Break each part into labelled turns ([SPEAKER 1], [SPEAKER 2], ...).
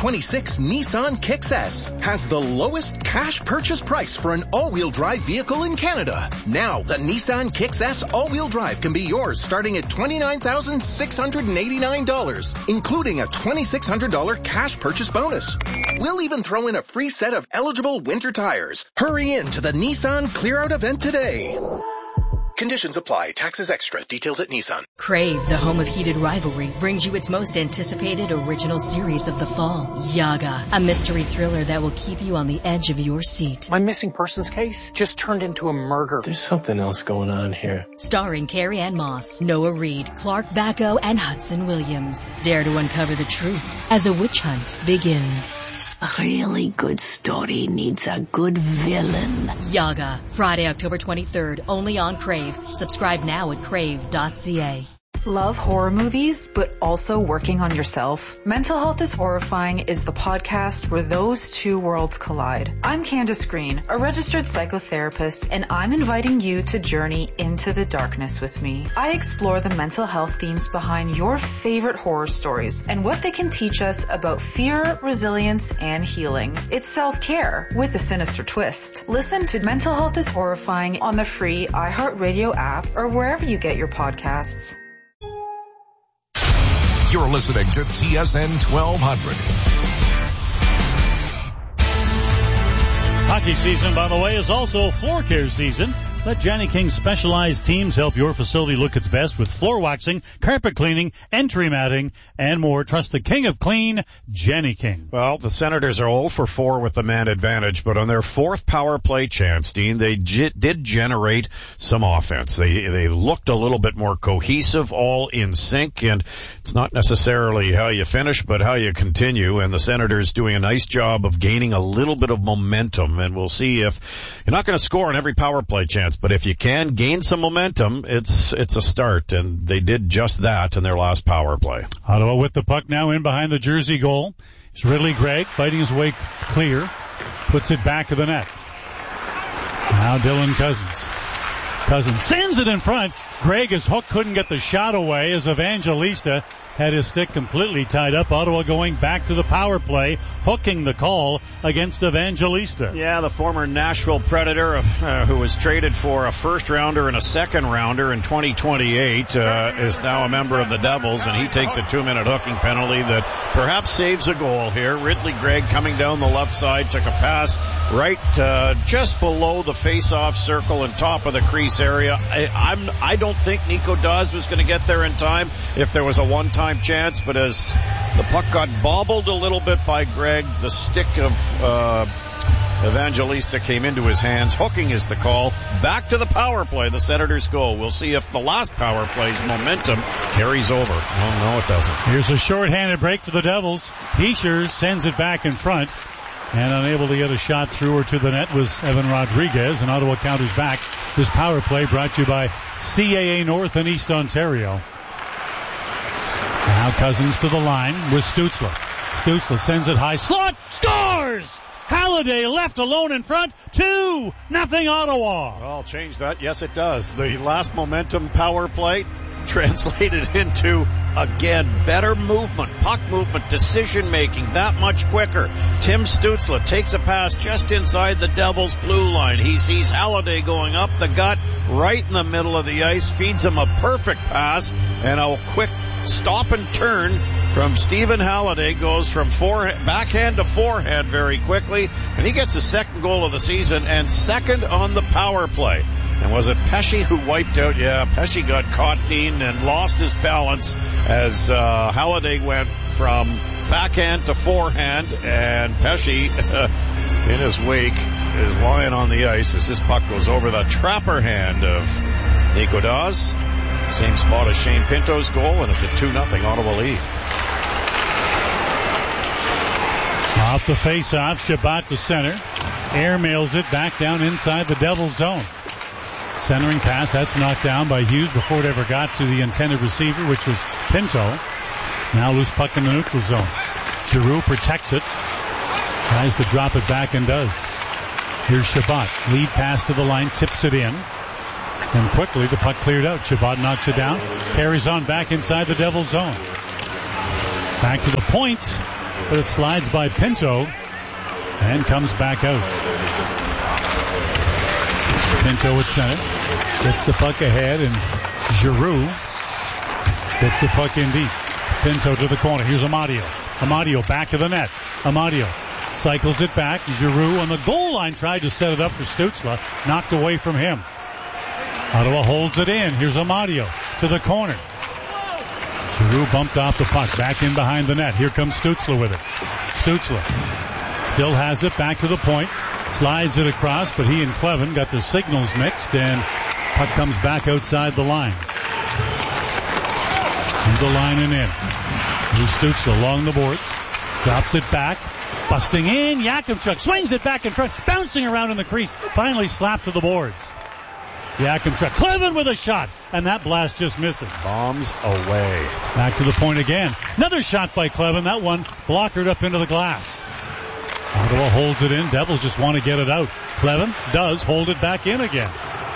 [SPEAKER 1] 2026 Nissan Kicks S has the lowest cash purchase price for an all-wheel drive vehicle in Canada. Now, the Nissan Kicks S all-wheel drive can be yours starting at $29,689, including a $2,600 cash purchase bonus. We'll even throw in a free set of eligible winter tires. Hurry in to the Nissan Clear Out event today. Conditions apply. Taxes extra. Details at Nissan.
[SPEAKER 2] Crave, the home of heated rivalry, brings you its most anticipated original series of the fall, Yaga, a mystery thriller that will keep you on the edge of your seat.
[SPEAKER 3] My missing persons case just turned into a murder.
[SPEAKER 4] There's something else going on here.
[SPEAKER 2] Starring Carrie Ann Moss, Noah Reid, Clark Bacco, and Hudson Williams. Dare to uncover the truth as a witch hunt begins.
[SPEAKER 5] A really good story needs a good villain.
[SPEAKER 2] Yaga, Friday, October 23rd, only on Crave. Subscribe now at crave.ca.
[SPEAKER 6] Love horror movies, but also working on yourself? Mental Health is Horrifying is the podcast where those two worlds collide. I'm Candace Green, a registered psychotherapist, and I'm inviting you to journey into the darkness with me. I explore the mental health themes behind your favorite horror stories and what they can teach us about fear, resilience, and healing. It's self-care with a sinister twist. Listen to Mental Health is Horrifying on the free iHeartRadio app or wherever you get your podcasts.
[SPEAKER 7] You're listening to TSN 1200.
[SPEAKER 8] Hockey season, by the way, is also floor care season. Let Jenny King's specialized teams help your facility look its best with floor waxing, carpet cleaning, entry matting, and more. Trust the king of clean, Jenny King.
[SPEAKER 9] Well, the Senators are 0 for 4 with the man advantage, but on their fourth power play chance, Dean, they did generate some offense. They looked a little bit more cohesive, all in sync, and it's not necessarily how you finish, but how you continue, and the Senators doing a nice job of gaining a little bit of momentum, and we'll see if you're not going to score on every power play chance, but if you can gain some momentum, it's a start, and they did just that in their last power play.
[SPEAKER 8] Ottawa with the puck now in behind the Jersey goal. It's Ridley Gregg fighting his way clear, puts it back of the net. Now Dylan Cousins sends it in front. Gregg is hooked, couldn't get the shot away as Evangelista had his stick completely tied up. Ottawa going back to the power play, hooking the call against Evangelista.
[SPEAKER 9] Yeah, the former Nashville Predator who was traded for a first-rounder and a second-rounder in 2028 is now a member of the Devils, and he takes a 2-minute hooking penalty that perhaps saves a goal here. Ridley Gregg coming down the left side, took a pass right just below the face-off circle and top of the crease area. I don't think Nico Dawes was going to get there in time if there was a one-time chance, but as the puck got bobbled a little bit by Gregg, the stick of Evangelista came into his hands. Hooking is the call. Back to the power play. The Senators go. We'll see if the last power play's momentum carries over. Oh, no, it doesn't.
[SPEAKER 8] Here's a short-handed break for the Devils. Heischer sends it back in front, and unable to get a shot through or to the net was Evan Rodriguez, and Ottawa counters back. This power play brought to you by CAA North and East Ontario. Now Cousins to the line with Stützle. Stützle sends it high. Slot scores! Halliday left alone in front. 2-0 Ottawa.
[SPEAKER 9] Well, change that. Yes, it does. The last momentum power play translated into, again, better movement, puck movement, decision-making, that much quicker. Tim Stützle takes a pass just inside the Devils' blue line. He sees Halliday going up the gut, right in the middle of the ice, feeds him a perfect pass, and a quick stop and turn from Stephen Halliday goes from backhand to forehand very quickly, and he gets his second goal of the season and second on the power play. And was it Pesce who wiped out? Yeah, Pesce got caught, Dean, and lost his balance as Halliday went from backhand to forehand, and Pesce in his wake is lying on the ice as this puck goes over the trapper hand of Nico Dawes. Same spot as Shane Pinto's goal, and it's a 2-0 Ottawa lead.
[SPEAKER 8] Off the face-off, Shabbat to center. Airmails it back down inside the Devils' zone. Centering pass, that's knocked down by Hughes before it ever got to the intended receiver, which was Pinto. Now loose puck in the neutral zone. Giroux protects it. Tries to drop it back and does. Here's Shabbat. Lead pass to the line, tips it in. And quickly the puck cleared out. Shabbat knocks it down. Carries on back inside the Devils' zone. Back to the point, but it slides by Pinto and comes back out. Pinto at center. Gets the puck ahead, and Giroux gets the puck in deep. Pinto to the corner. Here's Amadio. Amadio back of the net. Amadio cycles it back. Giroux on the goal line tried to set it up for Stützle. Knocked away from him. Ottawa holds it in. Here's Amadio to the corner. Giroux bumped off the puck. Back in behind the net. Here comes Stützle with it. Stützle still has it back to the point. Slides it across, but he and Clevin got their signals mixed, and puck comes back outside the line. To the line and in. Here's Stützle along the boards. Drops it back. Busting in. Yakimchuk swings it back in front. Bouncing around in the crease. Finally slapped to the boards. Yakimchuk. Clevin with a shot. And that blast just misses.
[SPEAKER 9] Bombs away.
[SPEAKER 8] Back to the point again. Another shot by Clevin. That one blockered up into the glass. Ottawa holds it in. Devils just want to get it out. Clevin does hold it back in again.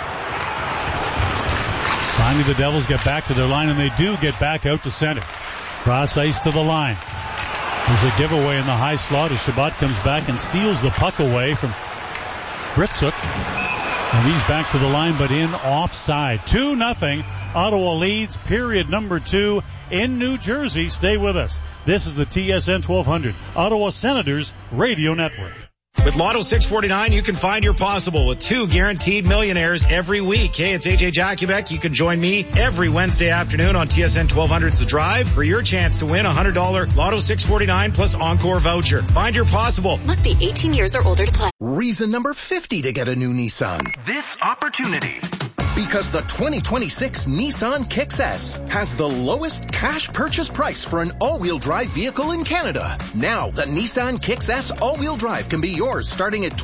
[SPEAKER 8] Finally, the Devils get back to their line, and they do get back out to center. Cross ice to the line. There's a giveaway in the high slot as Chabot comes back and steals the puck away from Gritsuk. And he's back to the line, but in offside. 2-0. Ottawa leads period number 2 in New Jersey. Stay with us. This is the TSN 1200 Ottawa Senators Radio Network.
[SPEAKER 10] With Lotto 649, you can find your possible with 2 guaranteed millionaires every week. Hey, it's AJ Jakubek. You can join me every Wednesday afternoon on TSN 1200's The Drive for your chance to win a $100 Lotto 649 plus Encore voucher. Find your possible.
[SPEAKER 11] Must be 18 years or older to play.
[SPEAKER 1] Reason number 50 to get a new Nissan. This opportunity. Because the 2026 Nissan Kicks S has the lowest cash purchase price for an all-wheel drive vehicle in Canada. Now, the Nissan Kicks S all-wheel drive can be yours starting at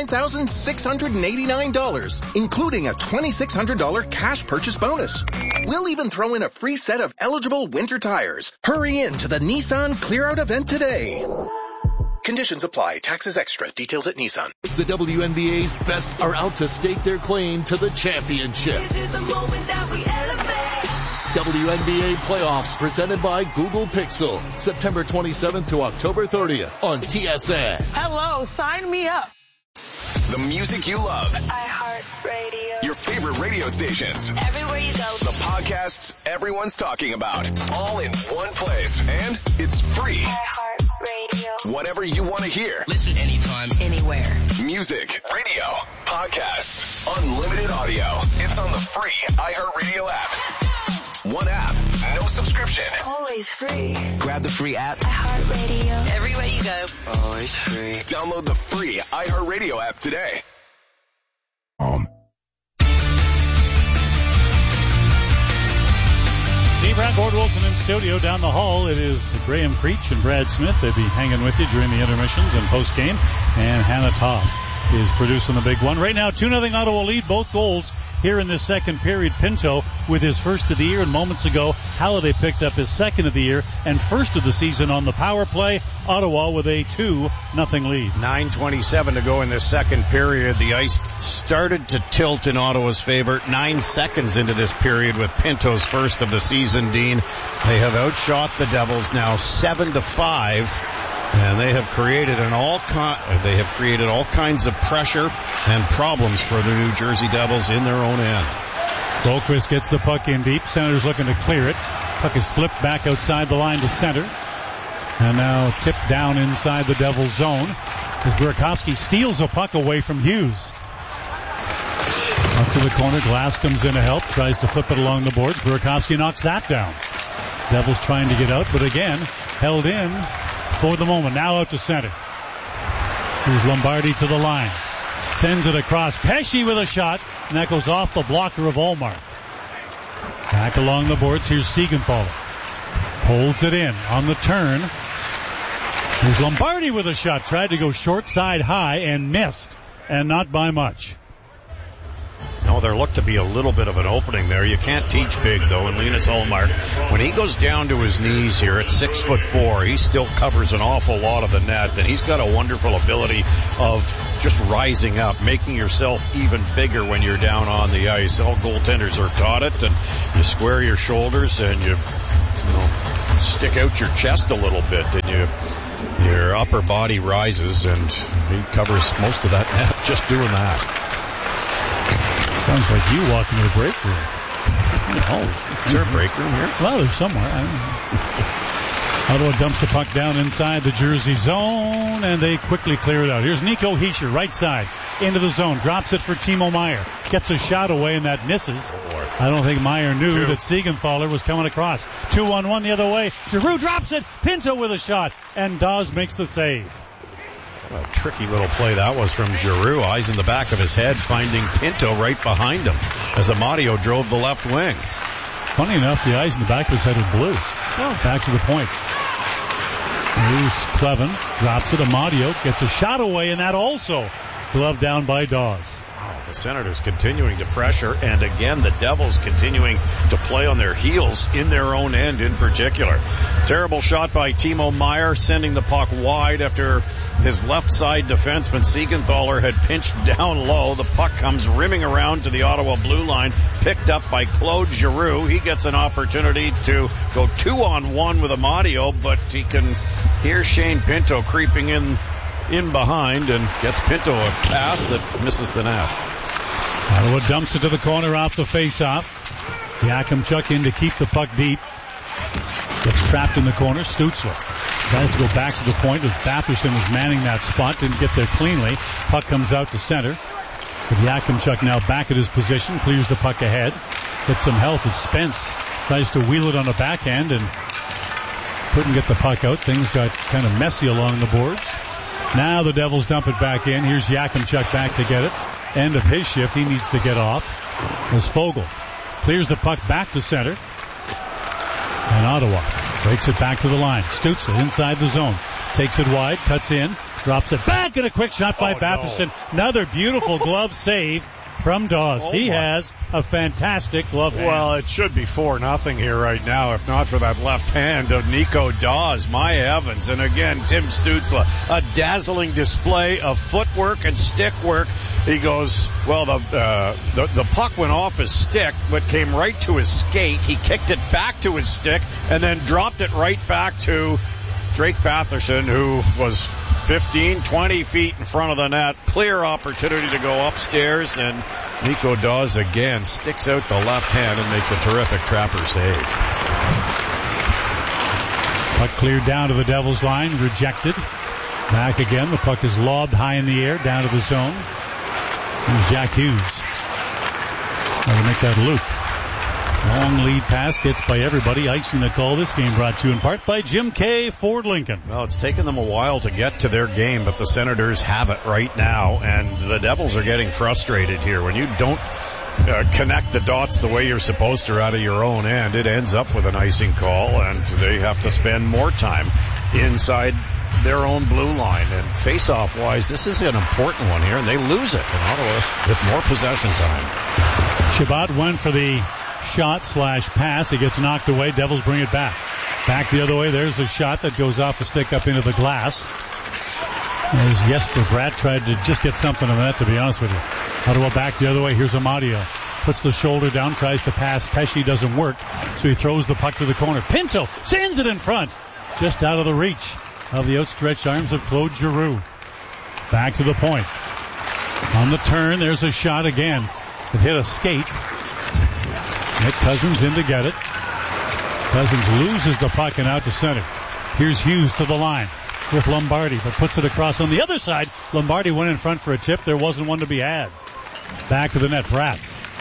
[SPEAKER 1] $29,689, including a $2,600 cash purchase bonus. We'll even throw in a free set of eligible winter tires. Hurry in to the Nissan Clear Out event today. Conditions apply. Taxes extra. Details at Nissan.
[SPEAKER 12] The WNBA's best are out to stake their claim to the championship.
[SPEAKER 13] This is the moment that we elevate.
[SPEAKER 12] WNBA playoffs presented by Google Pixel. September 27th to October 30th on TSN.
[SPEAKER 14] Hello, sign me up.
[SPEAKER 7] The music you love.
[SPEAKER 13] iHeartRadio.
[SPEAKER 7] Your favorite radio stations.
[SPEAKER 13] Everywhere you go.
[SPEAKER 7] The podcasts everyone's talking about. All in one place. And it's free.
[SPEAKER 13] iHeartRadio.
[SPEAKER 7] Whatever you want to hear.
[SPEAKER 10] Listen anytime, anywhere.
[SPEAKER 7] Music, radio, podcasts, unlimited audio. It's on the free iHeartRadio app. One app, no subscription.
[SPEAKER 13] Always free.
[SPEAKER 10] Grab the free app.
[SPEAKER 13] iHeartRadio.
[SPEAKER 11] Everywhere you go.
[SPEAKER 10] Always free.
[SPEAKER 7] Download the free iHeartRadio app today.
[SPEAKER 8] Steve Brown, Gord Wilson in studio. Down the hall, it is Graham Creech and Brad Smith. They'll be hanging with you during the intermissions and post-game. And Hannah Toth is producing the big one. Right now, 2-0 Ottawa lead, both goals here in this second period. Pinto with his first of the year, and moments ago, Halliday picked up his second of the year and first of the season on the power play. Ottawa with a 2-0 lead.
[SPEAKER 9] 9:27 to go in this second period. The ice started to tilt in Ottawa's favor 9 seconds into this period with Pinto's first of the season, Dean. They have outshot the Devils now 7-5. And they have created all kinds of pressure and problems for the New Jersey Devils in their own end.
[SPEAKER 8] Boqvist gets the puck in deep. Senators looking to clear it. Puck is flipped back outside the line to center. And now tipped down inside the Devils zone as Burakovsky steals a puck away from Hughes. Up to the corner. Glass comes in to help. Tries to flip it along the boards. Burakovsky knocks that down. Devils trying to get out, but again, held in for the moment. Now out to center. Here's Lombardi to the line. Sends it across. Pesce with a shot, and that goes off the blocker of Ullmark. Back along the boards. Here's Siegenthaler. Holds it in on the turn. Here's Lombardi with a shot. Tried to go short side high and missed, and not by much.
[SPEAKER 9] No, there looked to be a little bit of an opening there. You can't teach big, though, and Linus Ullmark, when he goes down to his knees here at 6'4", he still covers an awful lot of the net, and he's got a wonderful ability of just rising up, making yourself even bigger when you're down on the ice. All goaltenders are taught it, and you square your shoulders and you stick out your chest a little bit, and your upper body rises, and he covers most of that net just doing that.
[SPEAKER 8] Sounds like you walking to the break room.
[SPEAKER 9] Is there a break room here?
[SPEAKER 8] Well, there's somewhere. I don't know. Ottawa dumps the puck down inside the Jersey zone, and they quickly clear it out. Here's Nico Hischier, right side, into the zone, drops it for Timo Meier. Gets a shot away, and that misses. I don't think Meier knew that Siegenthaler was coming across. 2-on-1 the other way. Giroux drops it. Pinto with a shot, and Dawes makes the save.
[SPEAKER 9] What a tricky little play that was from Giroux. Eyes in the back of his head, finding Pinto right behind him as Amadio drove the left wing.
[SPEAKER 8] Funny enough, the eyes in the back of his head are blue. Back to the point. Here's Clevin, drops it. Amadio gets a shot away, and that also gloved down by Dawes.
[SPEAKER 9] The Senators continuing to pressure, and again the Devils continuing to play on their heels in their own end in particular. Terrible shot by Timo Meier, sending the puck wide after his left side defenseman Siegenthaler had pinched down low. The puck comes rimming around to the Ottawa blue line, picked up by Claude Giroux. He gets an opportunity to go 2-on-1 with Amadio, but he can hear Shane Pinto creeping in behind and gets Pinto a pass that misses the net.
[SPEAKER 8] Ottawa dumps it to the corner off the face-off. Yakimchuk in to keep the puck deep. Gets trapped in the corner. Stützle tries to go back to the point as Batherson was manning that spot. Didn't get there cleanly. Puck comes out to center. But Yakimchuk now back at his position. Clears the puck ahead. Gets some help as Spence tries to wheel it on the backhand and couldn't get the puck out. Things got kind of messy along the boards. Now the Devils dump it back in. Here's Yakimchuk back to get it. End of his shift. He needs to get off. As Fogle clears the puck back to center. And Ottawa breaks it back to the line. Stützle inside the zone. Takes it wide. Cuts in. Drops it back. And a quick shot by Batherson. No. Another beautiful glove save from Dawes. He has a fantastic glove hand.
[SPEAKER 9] Well, it should be 4-0 here right now, if not for that left hand of Nico Dawes. My heavens. And again, Tim Stützle, a dazzling display of footwork and stick work. He goes, well, the puck went off his stick, but came right to his skate. He kicked it back to his stick and then dropped it right back to Drake Batherson, who was 15, 20 feet in front of the net. Clear opportunity to go upstairs, and Nico Dawes again sticks out the left hand and makes a terrific trapper save.
[SPEAKER 8] Puck cleared down to the Devils line, rejected. Back again, the puck is lobbed high in the air, down to the zone. Here's Jack Hughes. Trying to make that loop. Long lead pass gets by everybody. Icing the call. This game brought to you in part by Jim K. Ford Lincoln.
[SPEAKER 9] Well, it's taken them a while to get to their game, but the Senators have it right now, and the Devils are getting frustrated here. When you don't connect the dots the way you're supposed to out of your own end, it ends up with an icing call, and they have to spend more time inside their own blue line. And face-off wise, this is an important one here, and they lose it. And Ottawa with more possession time.
[SPEAKER 8] Chabot went for the shot/pass. It gets knocked away. Devils bring it back. Back the other way. There's a shot that goes off the stick up into the glass. As Jesper Bratt tried to just get something on that, to be honest with you. Ottawa back the other way. Here's Amadio. Puts the shoulder down, tries to pass. Pesce doesn't work, so he throws the puck to the corner. Pinto sends it in front, just out of the reach of the outstretched arms of Claude Giroux. Back to the point. On the turn, there's a shot again. It hit a skate. Nick Cousins in to get it. Cousins loses the puck and out to center. Here's Hughes to the line with Lombardi, but puts it across on the other side. Lombardi went in front for a tip. There wasn't one to be had. Back to the net, Bratt.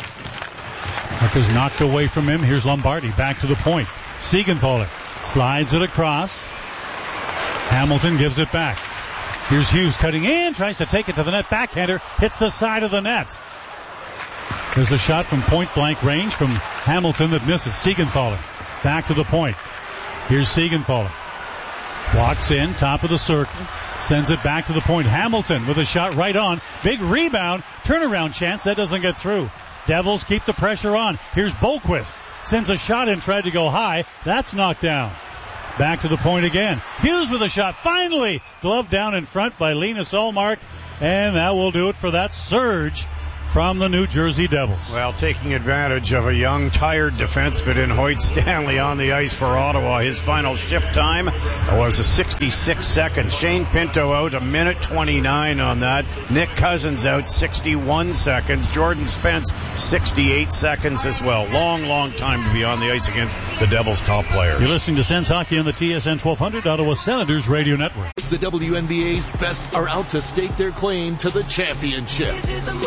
[SPEAKER 8] Puck is knocked away from him. Here's Lombardi back to the point. Siegenthaler slides it across. Hamilton gives it back. Here's Hughes cutting in, tries to take it to the net. Backhander hits the side of the net. There's a shot from point-blank range from Hamilton that misses. Siegenthaler back to the point. Here's Siegenthaler. Walks in, top of the circle. Sends it back to the point. Hamilton with a shot right on. Big rebound. Turnaround chance. That doesn't get through. Devils keep the pressure on. Here's Boquist. Sends a shot in, tried to go high. That's knocked down. Back to the point again. Hughes with a shot. Finally, glove down in front by Linus Ullmark. And that will do it for that surge from the New Jersey Devils.
[SPEAKER 9] Well, taking advantage of a young, tired defenseman in Hoyt Stanley on the ice for Ottawa. His final shift time was 66 seconds. Shane Pinto out 1:29 on that. Nick Cousins out 61 seconds. Jordan Spence 68 seconds as well. Long time to be on the ice against the Devils' top players.
[SPEAKER 8] You're listening to Sens Hockey on the TSN 1200 Ottawa Senators Radio Network.
[SPEAKER 12] The WNBA's best are out to stake their claim to the championship.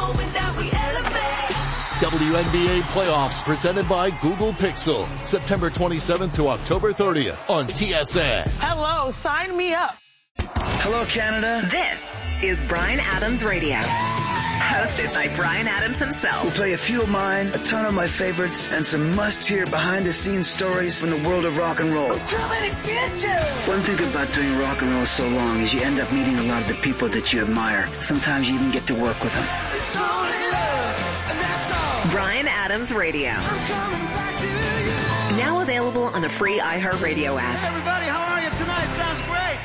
[SPEAKER 12] WNBA playoffs presented by Google Pixel, September 27th to October 30th on TSN.
[SPEAKER 14] Hello, sign me up.
[SPEAKER 15] Hello, Canada.
[SPEAKER 16] This is Bryan Adams Radio, hosted by Bryan Adams himself.
[SPEAKER 15] We'll play a few of mine, a ton of my favorites, and some must-hear behind-the-scenes stories from the world of rock and roll. One thing about doing rock and roll so long is you end up meeting a lot of the people that you admire. Sometimes you even get to work with them.
[SPEAKER 16] Bryan Adams Radio. Now available on the free iHeartRadio app.
[SPEAKER 17] Everybody, how are you tonight? Sounds great.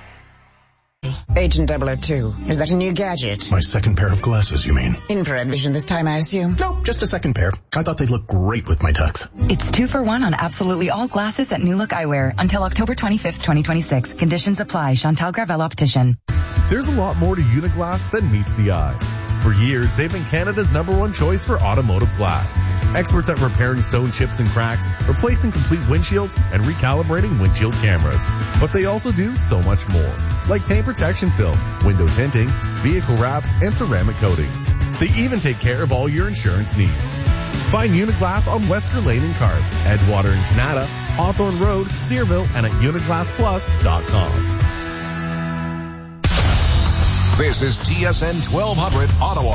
[SPEAKER 18] Agent 002, is that a new gadget?
[SPEAKER 19] My second pair of glasses, you mean?
[SPEAKER 18] Infrared vision this time, I assume?
[SPEAKER 19] Nope, just a second pair. I thought they'd look great with my tux.
[SPEAKER 20] It's 2 for 1 on absolutely all glasses at New Look Eyewear until October 25th, 2026. Conditions apply. Chantal Gravel Optician.
[SPEAKER 21] There's a lot more to Uniglass than meets the eye. For years, they've been Canada's #1 choice for automotive glass. Experts at repairing stone chips and cracks, replacing complete windshields, and recalibrating windshield cameras. But they also do so much more, like paint protection film, window tinting, vehicle wraps, and ceramic coatings. They even take care of all your insurance needs. Find Uniglass on Wesker Lane in Carp, Edgewater in Canada, Hawthorne Road, Searville, and at uniglassplus.com.
[SPEAKER 7] This is TSN 1200 Ottawa.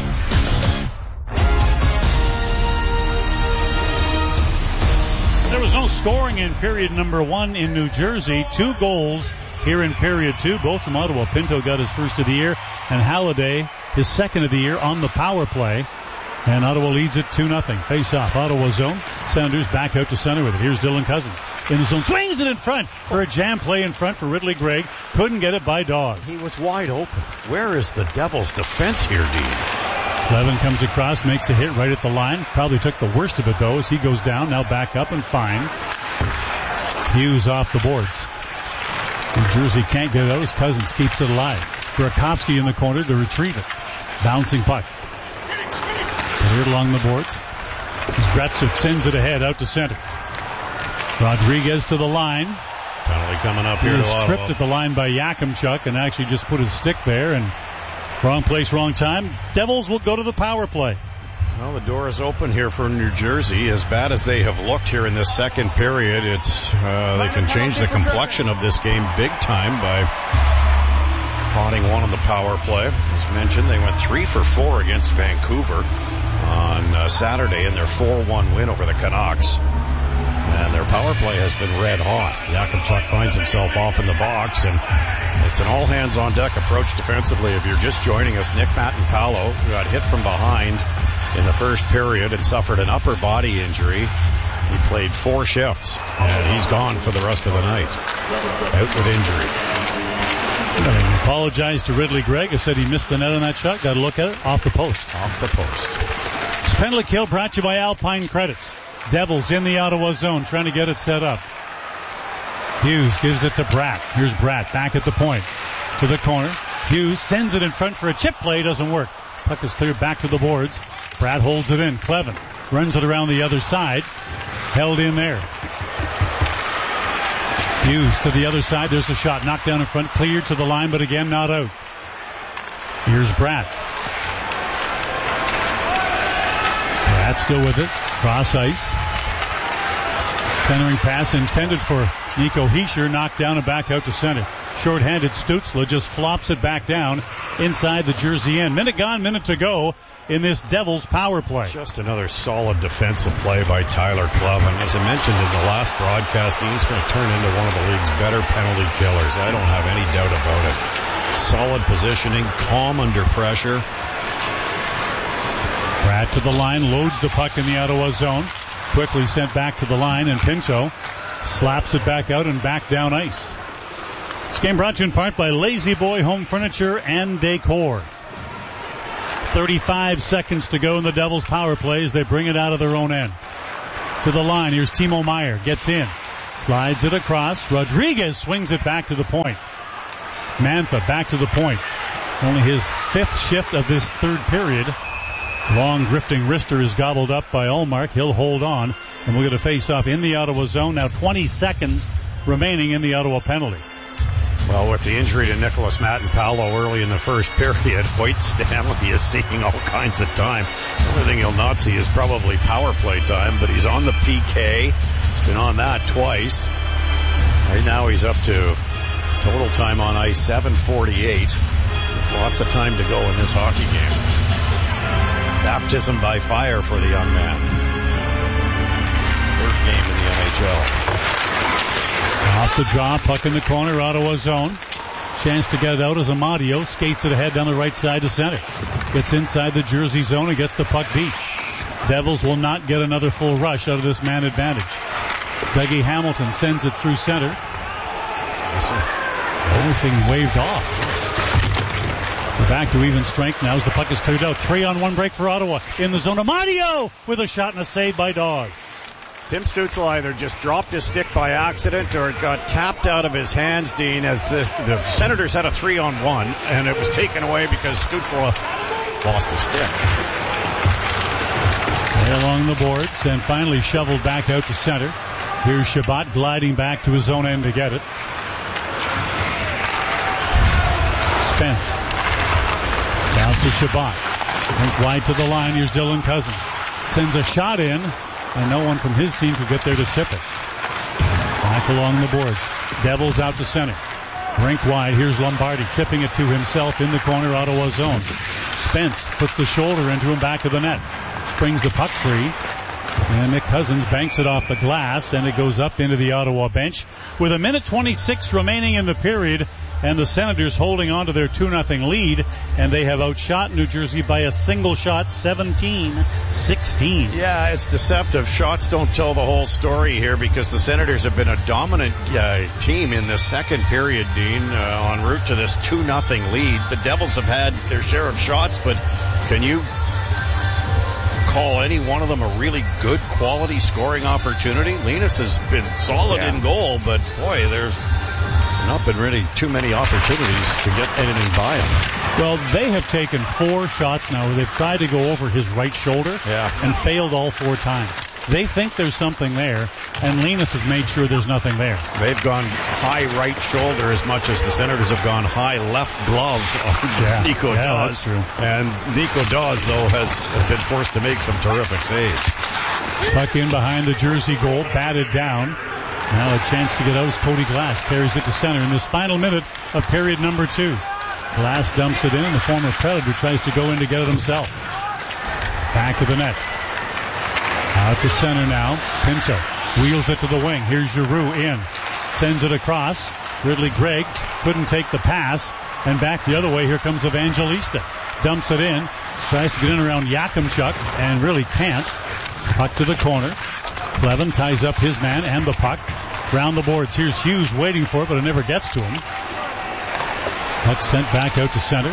[SPEAKER 8] There was no scoring in period number 1 in New Jersey. 2 goals here in period 2, both from Ottawa. Pinto got his first of the year, and Halliday his second of the year on the power play. And Ottawa leads it 2-0. Face off, Ottawa zone. Senators back out to center with it. Here's Dylan Cousins in the zone. Swings it in front for a jam play in front for Ridley Gregg. Couldn't get it by Dawes.
[SPEAKER 9] He was wide open. Where is the Devils' defense here, Dean?
[SPEAKER 8] Levin comes across, makes a hit right at the line. Probably took the worst of it, though, as he goes down. Now back up and fine. Hughes off the boards. New Jersey can't get it out as Cousins keeps it alive. Burakovsky in the corner to retrieve it. Bouncing puck. Cleared along the boards. Gretzuk sends it ahead out to center. Rodriguez to the line.
[SPEAKER 9] Penalty coming up here
[SPEAKER 8] He
[SPEAKER 9] to
[SPEAKER 8] was
[SPEAKER 9] Ottawa.
[SPEAKER 8] tripped at the line by Yakimchuk and actually just put his stick there, and wrong place, wrong time. Devils will go to the power play.
[SPEAKER 9] Well, the door is open here for New Jersey. As bad as they have looked here in this second period, it's they can change the complexion of this game big time by potting one on the power play. As mentioned, they went 3 for 4 against Vancouver on Saturday in their 4-1 win over the Canucks. And their power play has been red hot. Yakimchuk finds himself off in the box, and it's an all-hands-on-deck approach defensively. If you're just joining us, Nick Matanpalo got hit from behind in the first period and suffered an upper body injury. He played 4 shifts, and he's gone for the rest of the night, out with injury.
[SPEAKER 8] He apologized to Ridley Gregg. He said he missed the net on that shot. Got to look at it. Off the post.
[SPEAKER 9] Off the post.
[SPEAKER 8] This penalty kill brought to you by Alpine Credits. Devils in the Ottawa zone trying to get it set up. Hughes gives it to Bratt. Here's Bratt back at the point. To the corner. Hughes sends it in front for a chip play. Doesn't work. Puck is cleared back to the boards. Bratt holds it in. Clevin runs it around the other side. Held in there. Hughes to the other side. There's a shot knocked down in front. Cleared to the line, but again not out. Here's Bratt. Bratt still with it. Cross ice. Centering pass intended for Nico Hischier. Knocked down and back out to center. Short-handed Stützle just flops it back down inside the Jersey end. Minute gone, minute to go in this Devils power play.
[SPEAKER 9] Just another solid defensive play by Tyler Clevin. As I mentioned in the last broadcast, he's going to turn into one of the league's better penalty killers. I don't have any doubt about it. Solid positioning, calm under pressure.
[SPEAKER 8] Bratt to the line, loads the puck in the Ottawa zone. Quickly sent back to the line, and Pinto slaps it back out and back down ice. This game brought to you in part by Lazy Boy Home Furniture and Decor. 35 seconds to go in the Devils' power play as they bring it out of their own end. To the line, here's Timo Meier. Gets in. Slides it across. Rodriguez swings it back to the point. Mantha back to the point. Only his 5th shift of this 3rd period. Long drifting wrister is gobbled up by Ullmark. He'll hold on. And we'll get a face-off in the Ottawa zone. Now 20 seconds remaining in the Ottawa penalty.
[SPEAKER 9] Well, with the injury to Nicholas Matenpalo early in the first period, Hoyt Stanley is seeing all kinds of time. The only thing he'll not see is probably power play time, but he's on the PK. He's been on that twice. Right now he's up to total time on ice 7:48. Lots of time to go in this hockey game. Baptism by fire for the young man. His 3rd game in the NHL.
[SPEAKER 8] Off the draw, puck in the corner, Ottawa zone. Chance to get it out as Amadio skates it ahead down the right side to center. Gets inside the Jersey zone and gets the puck beat. Devils will not get another full rush out of this man advantage. Dougie Hamilton sends it through center. Everything waved off. We're back to even strength now as the puck is cleared out. 3-on-1 break for Ottawa. In the zone, Amadio with a shot and a save by Dawes.
[SPEAKER 9] Tim Stützle either just dropped his stick by accident or it got tapped out of his hands, Dean, as the Senators had a 3-on-1, and it was taken away because Stützle lost his stick.
[SPEAKER 8] Way along the boards and finally shoveled back out to center. Here's Chabot gliding back to his own end to get it. Spence. Bounce to Chabot. Went wide to the line. Here's Dylan Cousins. Sends a shot in. And no one from his team could get there to tip it. Back along the boards. Devils out to center. Rink wide. Here's Lombardi tipping it to himself in the corner, Ottawa zone. Spence puts the shoulder into him back of the net. Springs the puck free. And Nick Cousins banks it off the glass, and it goes up into the Ottawa bench. With 1:26 remaining in the period, and the Senators holding on to their 2-0 lead, and they have outshot New Jersey by a single shot, 17-16.
[SPEAKER 9] Yeah, it's deceptive. Shots don't tell the whole story here because the Senators have been a dominant team in this second period, Dean, en route to this 2-0 lead. The Devils have had their share of shots, but can you call any one of them a really good quality scoring opportunity? Linus has been solid in goal, but boy, there's not been really too many opportunities to get anything by him.
[SPEAKER 8] Well, they have taken 4 shots now where they've tried to go over his right shoulder and failed all 4 times. They think there's something there, and Linus has made sure there's nothing there.
[SPEAKER 9] They've gone high right shoulder as much as the Senators have gone high left glove on Nico Dawes.
[SPEAKER 8] That's true.
[SPEAKER 9] And Nico Dawes, though, has been forced to make some terrific saves.
[SPEAKER 8] Puck in behind the Jersey goal, batted down. Now a chance to get out as Cody Glass carries it to center in this final minute of period number 2. Glass dumps it in, and the former Predator tries to go in to get it himself. Back of the net. Out to center now. Pinto wheels it to the wing. Here's Giroux in. Sends it across. Ridley Gregg couldn't take the pass. And back the other way, here comes Evangelista. Dumps it in. Tries to get in around Yakimchuk and really can't. Puck to the corner. Clevin ties up his man and the puck. Round the boards. Here's Hughes waiting for it, but it never gets to him. Puck sent back out to center.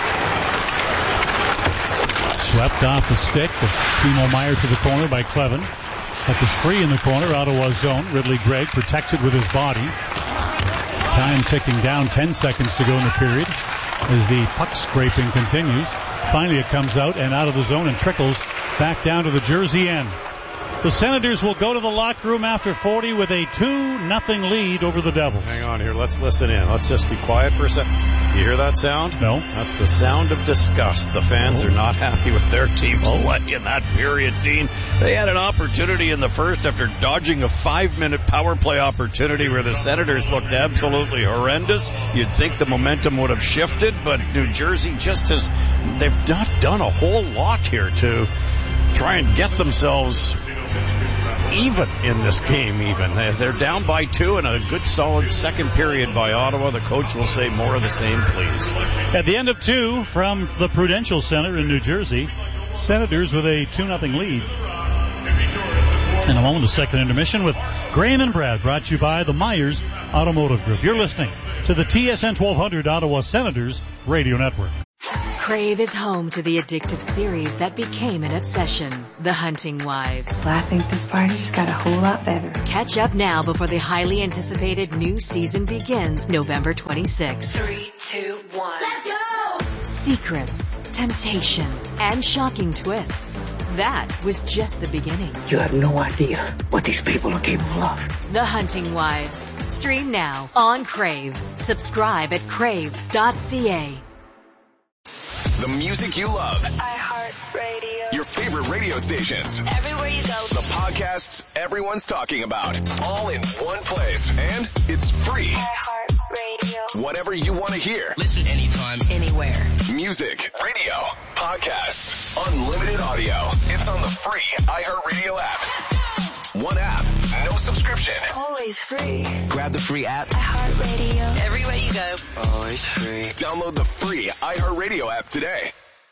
[SPEAKER 8] Swept off the stick of Timo Meier to the corner by Clevin. Puck is free in the corner, Ottawa zone. Ridley Gregg protects it with his body. Time ticking down, 10 seconds to go in the period as the puck scraping continues. Finally it comes out and out of the zone and trickles back down to the Jersey end. The Senators will go to the locker room after 40 with a 2-0 lead over the Devils.
[SPEAKER 9] Hang on here. Let's listen in. Let's just be quiet for a second. You hear that sound?
[SPEAKER 8] No.
[SPEAKER 9] That's the sound of disgust. The fans are not happy with their team's play in that period, Dean. They had an opportunity in the first after dodging a 5-minute power play opportunity where the Senators looked absolutely horrendous. You'd think the momentum would have shifted, but New Jersey just has, they've not done a whole lot here to try and get themselves even in this game even. They're down by 2 in a good solid second period by Ottawa. The coach will say more of the same, please.
[SPEAKER 8] At the end of 2 from the Prudential Center in New Jersey, Senators with a 2-0 lead. In a moment, the second intermission with Graham and Brad, brought to you by the Myers Automotive Group. You're listening to the TSN 1200 Ottawa Senators Radio Network.
[SPEAKER 2] Crave is home to the addictive series that became an obsession, The Hunting Wives.
[SPEAKER 3] Well, I think this party just got a whole lot better.
[SPEAKER 2] Catch up now before the highly anticipated new season begins November 26th.
[SPEAKER 13] 3, 2, 1. Let's go!
[SPEAKER 2] Secrets, temptation, and shocking twists. That was just the beginning.
[SPEAKER 5] You have no idea what these people are capable of.
[SPEAKER 2] The Hunting Wives. Stream now on Crave. Subscribe at crave.ca.
[SPEAKER 7] The music you love.
[SPEAKER 13] iHeartRadio.
[SPEAKER 7] Your favorite radio stations.
[SPEAKER 13] Everywhere you go.
[SPEAKER 7] The podcasts everyone's talking about. All in one place. And it's free.
[SPEAKER 13] iHeartRadio.
[SPEAKER 7] Whatever you want to hear.
[SPEAKER 22] Listen anytime, anywhere.
[SPEAKER 7] Music, radio, podcasts, unlimited audio. It's on the free iHeartRadio app. One app, no subscription.
[SPEAKER 13] Always free.
[SPEAKER 22] Grab the free app.
[SPEAKER 13] iHeartRadio.
[SPEAKER 22] Everywhere you go. Always free.
[SPEAKER 7] Download the free iHeartRadio app today.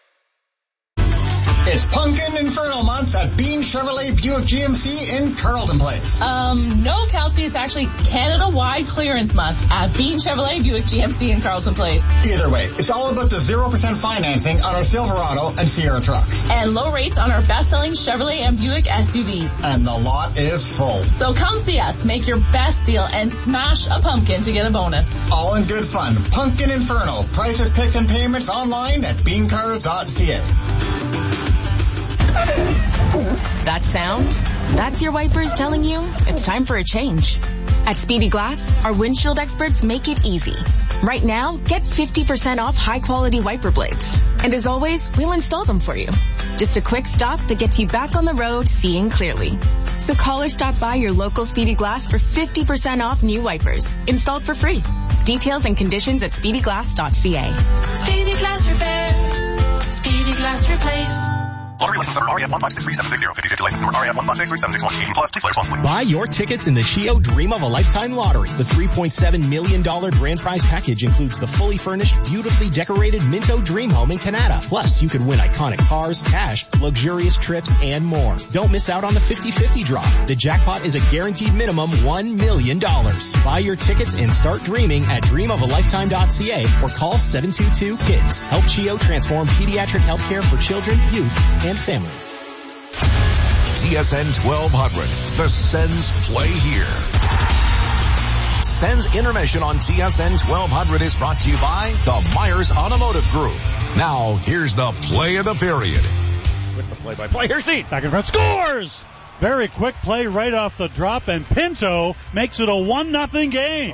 [SPEAKER 23] It's Pumpkin Inferno Month at Bean Chevrolet Buick GMC in Carlton Place.
[SPEAKER 14] No, Kelsey, it's actually Canada-wide clearance month at Bean Chevrolet Buick GMC in Carlton Place.
[SPEAKER 23] Either way, it's all about the 0% financing on our Silverado and Sierra trucks.
[SPEAKER 14] And low rates on our best-selling Chevrolet and Buick SUVs.
[SPEAKER 23] And the lot is full.
[SPEAKER 14] So come see us, make your best deal, and smash a pumpkin to get a bonus.
[SPEAKER 23] All in good fun. Pumpkin Inferno. Prices, picks, and payments online at beancars.ca.
[SPEAKER 24] That sound? That's your wipers telling you it's time for a change. At Speedy Glass, our windshield experts make it easy. Right now, get 50% off high-quality wiper blades. And as always, we'll install them for you. Just a quick stop that gets you back on the road seeing clearly. So call or stop by your local Speedy Glass for 50% off new wipers. Installed for free. Details and conditions at speedyglass.ca.
[SPEAKER 13] Speedy Glass Repair. Speedy Glass Replace.
[SPEAKER 25] Lottery license number REF 1563760. 50/50 license number REF 1563761. 18 plus. Please play responsibly.
[SPEAKER 26] Buy your tickets in the Chio Dream of a Lifetime Lottery. The $3.7 million grand prize package includes the fully furnished, beautifully decorated Minto Dream Home in Canada. Plus, you could win iconic cars, cash, luxurious trips, and more. Don't miss out on the 50/50 draw. The jackpot is a guaranteed minimum $1 million. Buy your tickets and start dreaming at dreamofalifetime.ca or call 722-KIDS. Help Chio transform pediatric healthcare for children, youth, and families.
[SPEAKER 27] TSN 1200. The Sens play here. Sens intermission on TSN 1200 is brought to you by the Myers Automotive Group. Now, here's the play of the period.
[SPEAKER 8] With the play-by-play, here's Steve. Back in front, scores! Very quick play right off the drop, and Pinto makes it a 1-0 game.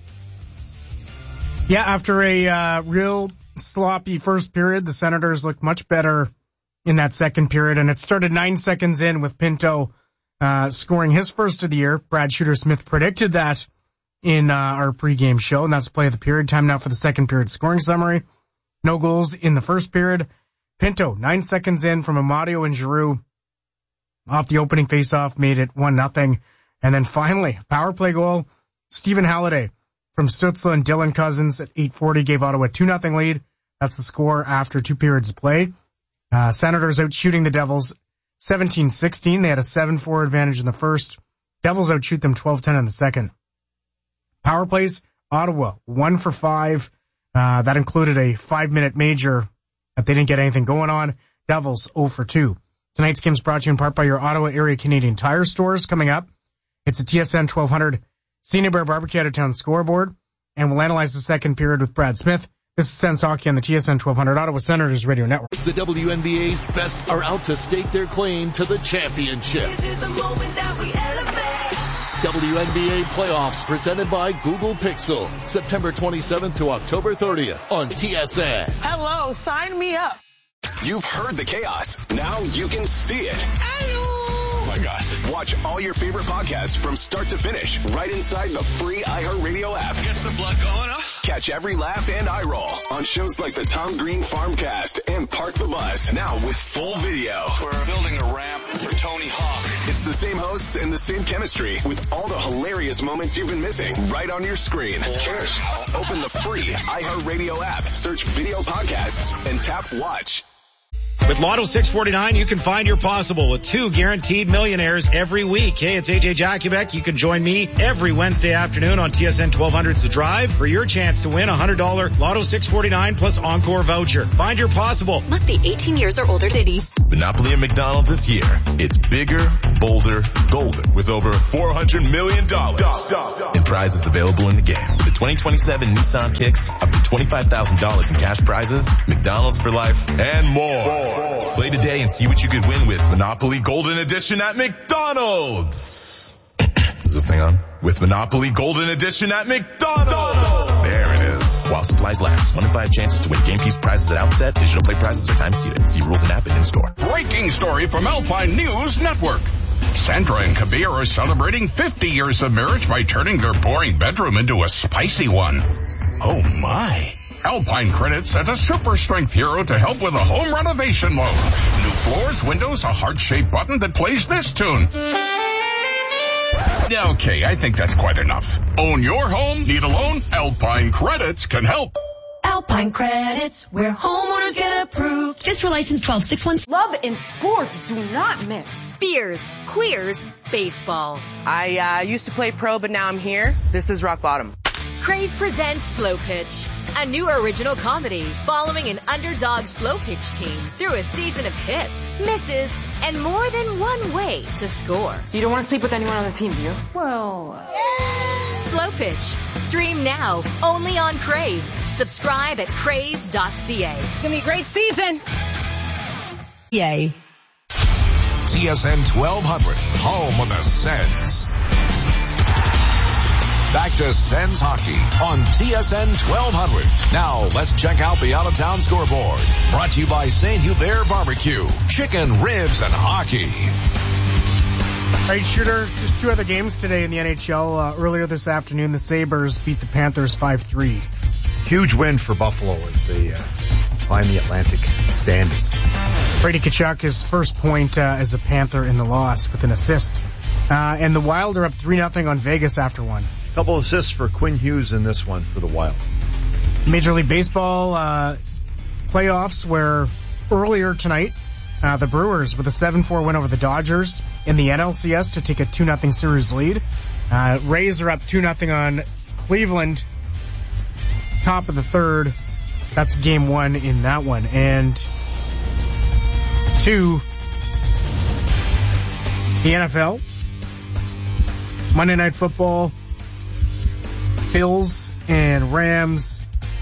[SPEAKER 28] Yeah, after a real sloppy first period, the Senators looked much better in that second period, and it started 9 seconds in with Pinto scoring his first of the year. Brad Shooter-Smith predicted that in our pregame show, and that's the play of the period. Time now for the second period scoring summary. No goals in the first period. Pinto, 9 seconds in from Amadio and Giroux off the opening faceoff, made it 1-0. And then finally, power play goal, Stephen Halliday from Stützle and Dylan Cousins at 8:40 gave Ottawa a 2-0 lead. That's the score after 2 periods of play. Senators out shooting the Devils 17-16. They had a 7-4 advantage in the first. Devils outshoot them 12-10 in the second. Power plays, Ottawa 1 for 5. That included a 5-minute major that they didn't get anything going on. Devils 0 for 2. Tonight's game is brought to you in part by your Ottawa area Canadian Tire stores. Coming up, it's a TSN 1200 Senior Bear Barbecue out of town scoreboard, and we'll analyze the second period with Brad Smith. This is Sens Hockey on the TSN 1200 Ottawa Senators Radio Network.
[SPEAKER 12] The WNBA's best are out to stake their claim to the championship. WNBA playoffs presented by Google Pixel. September 27th to October 30th on TSN.
[SPEAKER 14] Hello, sign me up.
[SPEAKER 7] You've heard the chaos. Now you can see it. Oh my God. Watch all your favorite podcasts from start to finish right inside the free iHeartRadio app.
[SPEAKER 17] Gets the blood going, huh?
[SPEAKER 7] Catch every laugh and eye roll on shows like the Tom Green Farmcast and Park the Bus. Now with full video.
[SPEAKER 17] We're building a ramp for Tony Hawk.
[SPEAKER 7] It's the same hosts and the same chemistry with all the hilarious moments you've been missing right on your screen. Cheers. Open the free iHeartRadio app, search video podcasts, and tap watch.
[SPEAKER 1] With Lotto 649, you can find your possible with 2 guaranteed millionaires every week. Hey, it's AJ Jakubek. You can join me every Wednesday afternoon on TSN 1200's The Drive for your chance to win a $100 Lotto 649 plus Encore voucher. Find your possible.
[SPEAKER 4] Must be 18 years or older. City.
[SPEAKER 27] Monopoly at McDonald's this year. It's bigger, bolder, golden with over $400 million in prizes available in the game. The 2027 Nissan Kicks, up to $25,000 in cash prizes, McDonald's for life, and more. Play today and see what you could win with Monopoly Golden Edition at McDonald's. Is this thing on? With Monopoly Golden Edition at McDonald's. There it is. While supplies last. 1 in 5 chances to win game piece prizes at outset. Digital play prizes are time seated. See rules and app and in store.
[SPEAKER 6] Breaking story from Alpine News Network. Sandra and Kabir are celebrating 50 years of marriage by turning their boring bedroom into a spicy one. Oh my. Alpine Credit sent a super strength hero to help with a home renovation loan. New floors, windows, a heart-shaped button that plays this tune. Okay, I think that's quite enough. Own your home? Need a loan? Alpine Credits can help.
[SPEAKER 10] Alpine Credits, where homeowners get approved.
[SPEAKER 4] Just for license 1261.
[SPEAKER 11] Love and sports do not mix.
[SPEAKER 10] Beers, queers, baseball.
[SPEAKER 11] I used to play pro, but now I'm here. This is rock bottom.
[SPEAKER 10] Crave presents Slow Pitch, a new original comedy following an underdog slow pitch team through a season of hits, misses, and more than one way to score.
[SPEAKER 11] You don't want to sleep with anyone on the team, do you?
[SPEAKER 10] Well, Slow Pitch. Stream now, only on Crave. Subscribe at crave.ca.
[SPEAKER 11] It's going to be a great season.
[SPEAKER 4] Yay.
[SPEAKER 27] TSN 1200, home of the Sens. Back to Sens hockey on TSN 1200. Now let's check out the out-of-town scoreboard. Brought to you by St. Hubert Barbecue, chicken, ribs, and hockey.
[SPEAKER 28] Right, Shooter, just 2 other games today in the NHL. Earlier this afternoon, the Sabres beat the Panthers 5-3.
[SPEAKER 15] Huge win for Buffalo as they climb the Atlantic standings.
[SPEAKER 28] Brady Tkachuk, his first point as a Panther in the loss with an assist. And the Wild are up 3-0 on Vegas after one.
[SPEAKER 15] Couple assists for Quinn Hughes in this one for the Wild.
[SPEAKER 28] Major League Baseball playoffs, where earlier tonight, the Brewers with a 7-4 win over the Dodgers in the NLCS to take a 2-0 series lead. Rays are up 2-0 on Cleveland. Top of the third. That's game 1 in that one. And 2, the NFL. Monday Night Football. Bills and Rams,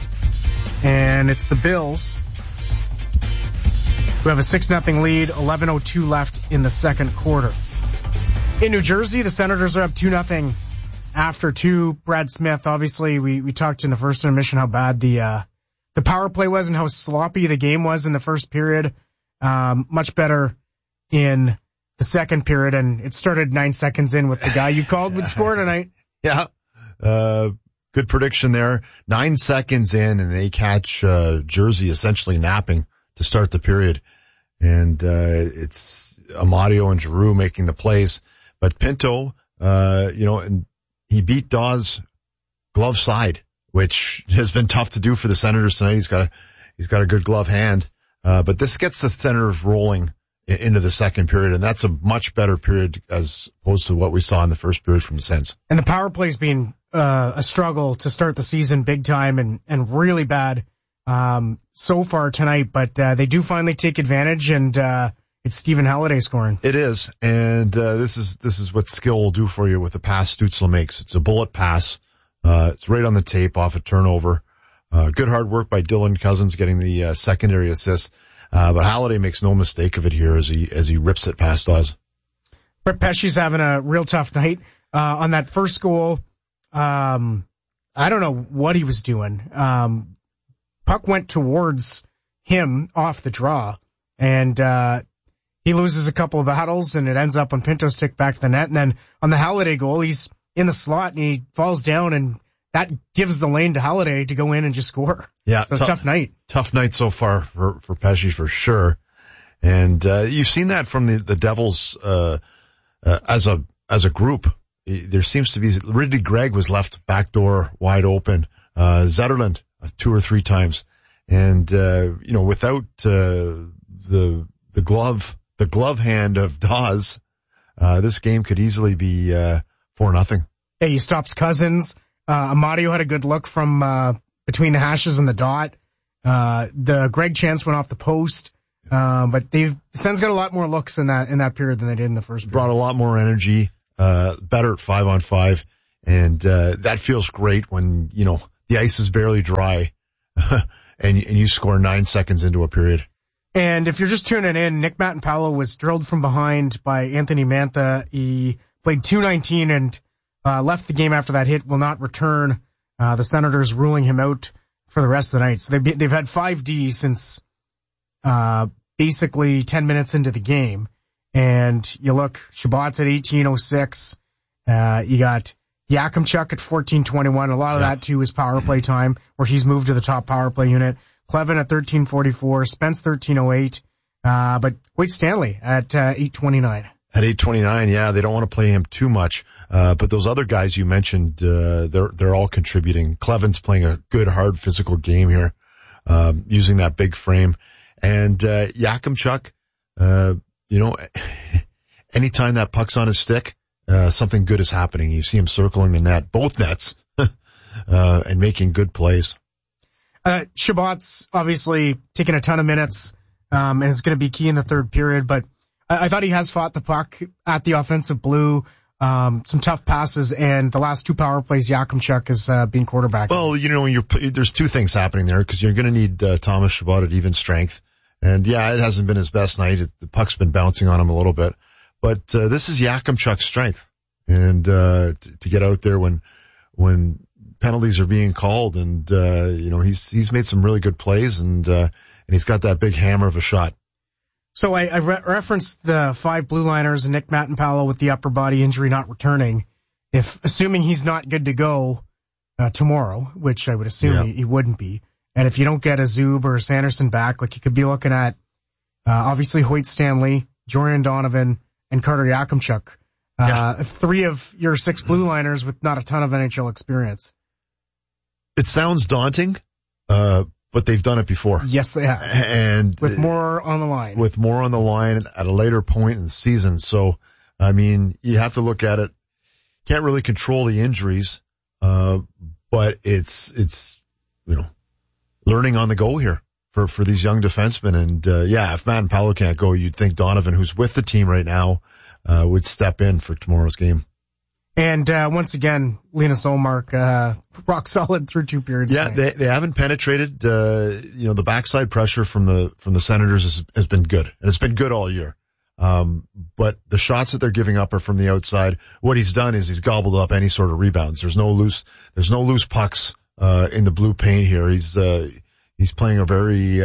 [SPEAKER 28] and it's the Bills who have a 6-0 lead, 11:02 left in the second quarter. In New Jersey, the Senators are up 2-0 after 2. Brad Smith, obviously, we talked in the first intermission how bad the power play was and how sloppy the game was in the first period. Much better in the second period, and it started 9 seconds in with the guy you called would score tonight.
[SPEAKER 15] Yeah. Good prediction there. 9 seconds in, and they catch Jersey essentially napping to start the period. And it's Amadio and Giroux making the plays. But Pinto, and he beat Dawes' glove side, which has been tough to do for the Senators tonight. He's got a good glove hand. But this gets the Senators rolling into the second period, and that's a much better period as opposed to what we saw in the first period from the Sens. And
[SPEAKER 28] the power play's been a struggle to start the season big time and really bad so far tonight, but they do finally take advantage, and it's Stephen Halliday scoring.
[SPEAKER 15] It is, and this is what skill will do for you with the pass Stützle makes. It's a bullet pass. It's right on the tape off a turnover. Good hard work by Dylan Cousins getting the secondary assist. But Halliday makes no mistake of it here as he rips it past Dawes.
[SPEAKER 28] Brett Pesce's having a real tough night. On that first goal, I don't know what he was doing. Puck went towards him off the draw, and he loses a couple of battles, and it ends up on Pinto's stick back to the net. And then on the Halliday goal, he's in the slot, and he falls down, and that gives the lane to Halliday to go in and just score.
[SPEAKER 15] Yeah.
[SPEAKER 28] So tough night.
[SPEAKER 15] Tough night so far for Pesce for sure. And, you've seen that from the Devils, as a group. There seems to be, Ridley Gregg was left back door wide open. Zetterlund 2 or 3 times. And, without, the glove hand of Dawes, this game could easily be 4-0.
[SPEAKER 28] Yeah, he stops Cousins. Amadio had a good look from between the hashes and the dot. The Greg Chance went off the post. But the Sens got a lot more looks in that period than they did in the first period.
[SPEAKER 15] Brought a lot more energy, better at 5-on-5. And that feels great when, the ice is barely dry and you score 9 seconds into a period.
[SPEAKER 28] And if you're just tuning in, Nick Matanpalo was drilled from behind by Anthony Mantha. He played 2:19 and left the game after that hit, will not return. The Senators ruling him out for the rest of the night. So they've had 5D since basically 10 minutes into the game. And you look, Shabbat's at 18:06. You got Yakimchuk at 14:21. A lot of that too is power play time, where he's moved to the top power play unit. Clevin at 13:44. Spence 13:08. But Wade Stanley at 8:29.
[SPEAKER 15] At 8:29, yeah, they don't want to play him too much. But those other guys you mentioned, they're all contributing. Clevin's playing a good, hard physical game here, using that big frame. And Yakimchuk, anytime that puck's on his stick, something good is happening. You see him circling the net, both nets, and making good plays.
[SPEAKER 28] Shabbat's obviously taking a ton of minutes, and is going to be key in the third period, but I thought he has fought the puck at the offensive blue, some tough passes, and the last 2 power plays Yakimchuk has been quarterback.
[SPEAKER 15] Well, there's 2 things happening there, because you're going to need Thomas Chabot at even strength. And yeah, it hasn't been his best night. The puck's been bouncing on him a little bit. But this is Yakimchuk's strength. And to get out there when penalties are being called, and he's made some really good plays, and he's got that big hammer of a shot.
[SPEAKER 28] So I referenced the 5 blue liners and Nick Matanpalo with the upper body injury not returning. Assuming he's not good to go tomorrow, which I would assume he wouldn't be, and if you don't get a Zub or a Sanderson back, like you could be looking at obviously Hoyt Stanley, Jorian Donovan, and Carter Yakimchuk. 3 of your 6 blue liners with not a ton of NHL experience.
[SPEAKER 15] It sounds daunting, but they've done it before.
[SPEAKER 28] Yes, they have.
[SPEAKER 15] And
[SPEAKER 28] with more on the line.
[SPEAKER 15] With more on the line at a later point in the season. So, I mean, you have to look at it. Can't really control the injuries, but it's learning on the go here for these young defensemen. And, if Matanpalo can't go, you'd think Donovan, who's with the team right now, would step in for tomorrow's game.
[SPEAKER 8] And once again, Linus Ullmark, rock solid through 2 periods.
[SPEAKER 15] Yeah, they haven't penetrated. The backside pressure from the Senators has been good, and it's been good all year. But the shots that they're giving up are from the outside. What he's done is he's gobbled up any sort of rebounds. There's no loose pucks in the blue paint here. He's playing a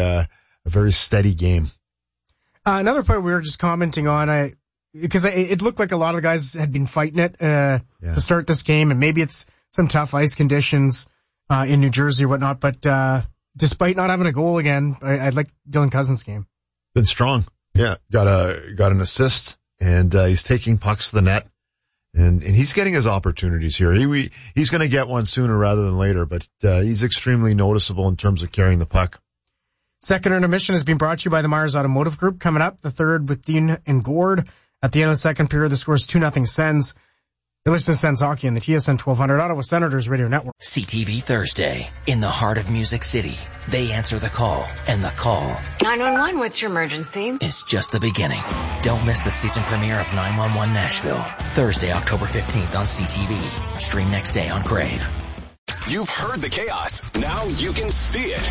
[SPEAKER 15] very steady game.
[SPEAKER 8] Another point we were just commenting on, because it looked like a lot of the guys had been fighting it to start this game, and maybe it's some tough ice conditions in New Jersey or whatnot, but despite not having a goal again, I like Dylan Cousins' game.
[SPEAKER 15] Been strong. Yeah, got an assist, and he's taking pucks to the net, and he's getting his opportunities here. He's going to get one sooner rather than later, but he's extremely noticeable in terms of carrying the puck.
[SPEAKER 8] Second intermission has been brought to you by the Myers Automotive Group. Coming up, the third with Dean and Gord. At the end of the second period, the score is 2-0 Sens. You're listening to Sens Hockey on the TSN 1200 Ottawa Senators Radio Network.
[SPEAKER 3] CTV Thursday. In the heart of Music City, they answer the call, and the call
[SPEAKER 5] 911, what's your emergency?
[SPEAKER 3] Is just the beginning. Don't miss the season premiere of 911 Nashville. Thursday, October 15th on CTV. Stream next day on Crave.
[SPEAKER 7] You've heard the chaos. Now you can see it.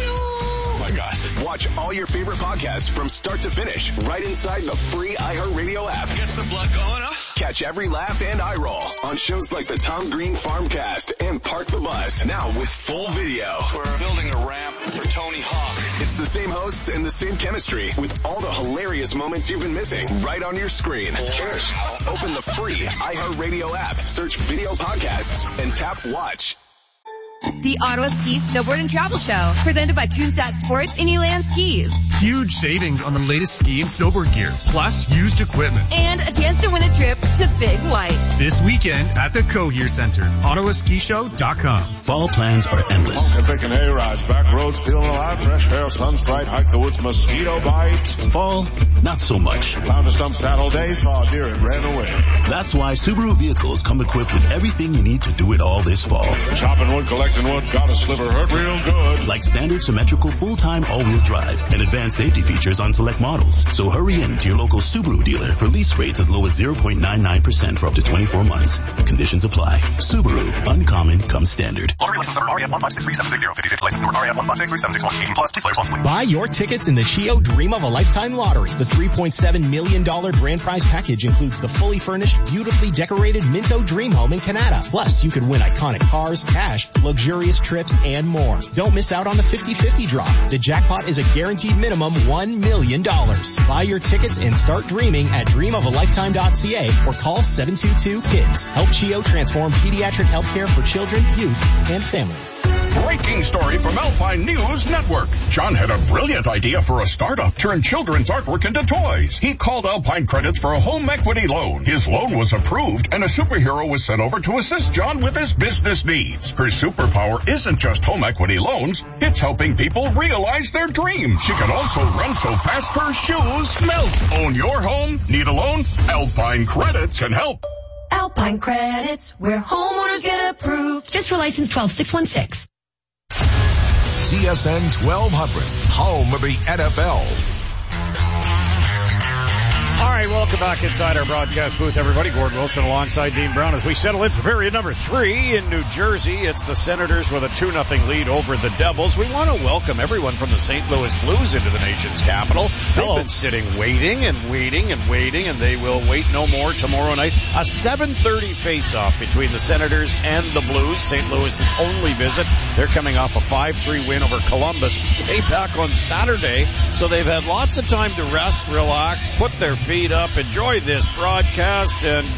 [SPEAKER 7] Oh my God. Watch all your favorite podcasts from start to finish right inside the free iHeartRadio app.
[SPEAKER 17] Gets the blood going, huh?
[SPEAKER 7] Catch every laugh and eye roll on shows like the Tom Green Farmcast and Park the Bus. Now with full video.
[SPEAKER 17] We're building a ramp for Tony Hawk.
[SPEAKER 7] It's the same hosts and the same chemistry with all the hilarious moments you've been missing right on your screen. Cheers. Open the free iHeartRadio app, search video podcasts, and tap watch.
[SPEAKER 2] the Ottawa Ski, Snowboard, and Travel Show, presented by Coonsat Sports and Elan Skis.
[SPEAKER 9] Huge savings on the latest ski and snowboard gear, plus used equipment.
[SPEAKER 2] And a chance to win a trip to Big White.
[SPEAKER 9] This weekend at the Cohere Center, OttawaSkiShow.com.
[SPEAKER 16] Fall plans are endless.
[SPEAKER 18] Picking hay-rides, back roads, feeling alive, fresh air, sun sprite, hike the woods, mosquito bites.
[SPEAKER 16] Fall, not so much.
[SPEAKER 18] Found a stump saddle day, saw a deer and ran away.
[SPEAKER 16] That's why Subaru vehicles come equipped with everything you need to do it all this fall.
[SPEAKER 18] Chopping wood, collecting wood, got a sliver, hurt real good.
[SPEAKER 16] Like standard symmetrical full-time all-wheel drive and advanced safety features on select models. So hurry in to your local Subaru dealer for lease rates as low as 0.99% for up to 24 months. Conditions apply. Subaru. Uncommon comes standard.
[SPEAKER 25] Lottery license number REF 1563760. 50/50 license number REF 1563761. 18 plus. Please play responsibly.
[SPEAKER 26] Buy your tickets in the Chio Dream of a Lifetime Lottery. The $3.7 million grand prize package includes the fully furnished, beautifully decorated Minto Dream Home in Canada. Plus, you could win iconic cars, cash, luxurious trips, and more. Don't miss out on the 50/50 draw. The jackpot is a guaranteed minimum $1 million. Buy your tickets and start dreaming at dreamofalifetime.ca or call 722-KIDS. Help Chio transform pediatric healthcare for children, youth, and families.
[SPEAKER 6] Breaking story from Alpine News Network. John had a brilliant idea for a startup, turn children's artwork into toys. He called Alpine Credits for a home equity loan. His loan was approved, and a superhero was sent over to assist John with his business needs. Her superpower isn't just home equity loans, it's helping people realize their dreams. She can also run so fast her shoes melt. Own your home? Need a loan? Alpine Credits can help.
[SPEAKER 4] Alpine Credits, where homeowners get approved. Just for license 12616.
[SPEAKER 19] TSN 1200, home of the NFL.
[SPEAKER 1] All right, welcome back inside our broadcast booth, everybody. Gordon Wilson alongside Dean Brown as we settle in for period number 3 in New Jersey. It's the Senators with a 2-0 lead over the Devils. We want to welcome everyone from the St. Louis Blues into the nation's capital. They've been sitting waiting, and they will wait no more tomorrow night. A 7:30 face-off between the Senators and the Blues. St. Louis's only visit. They're coming off a 5-3 win over Columbus. Way back on Saturday, so they've had lots of time to rest, relax, put their feet up, enjoy this broadcast, and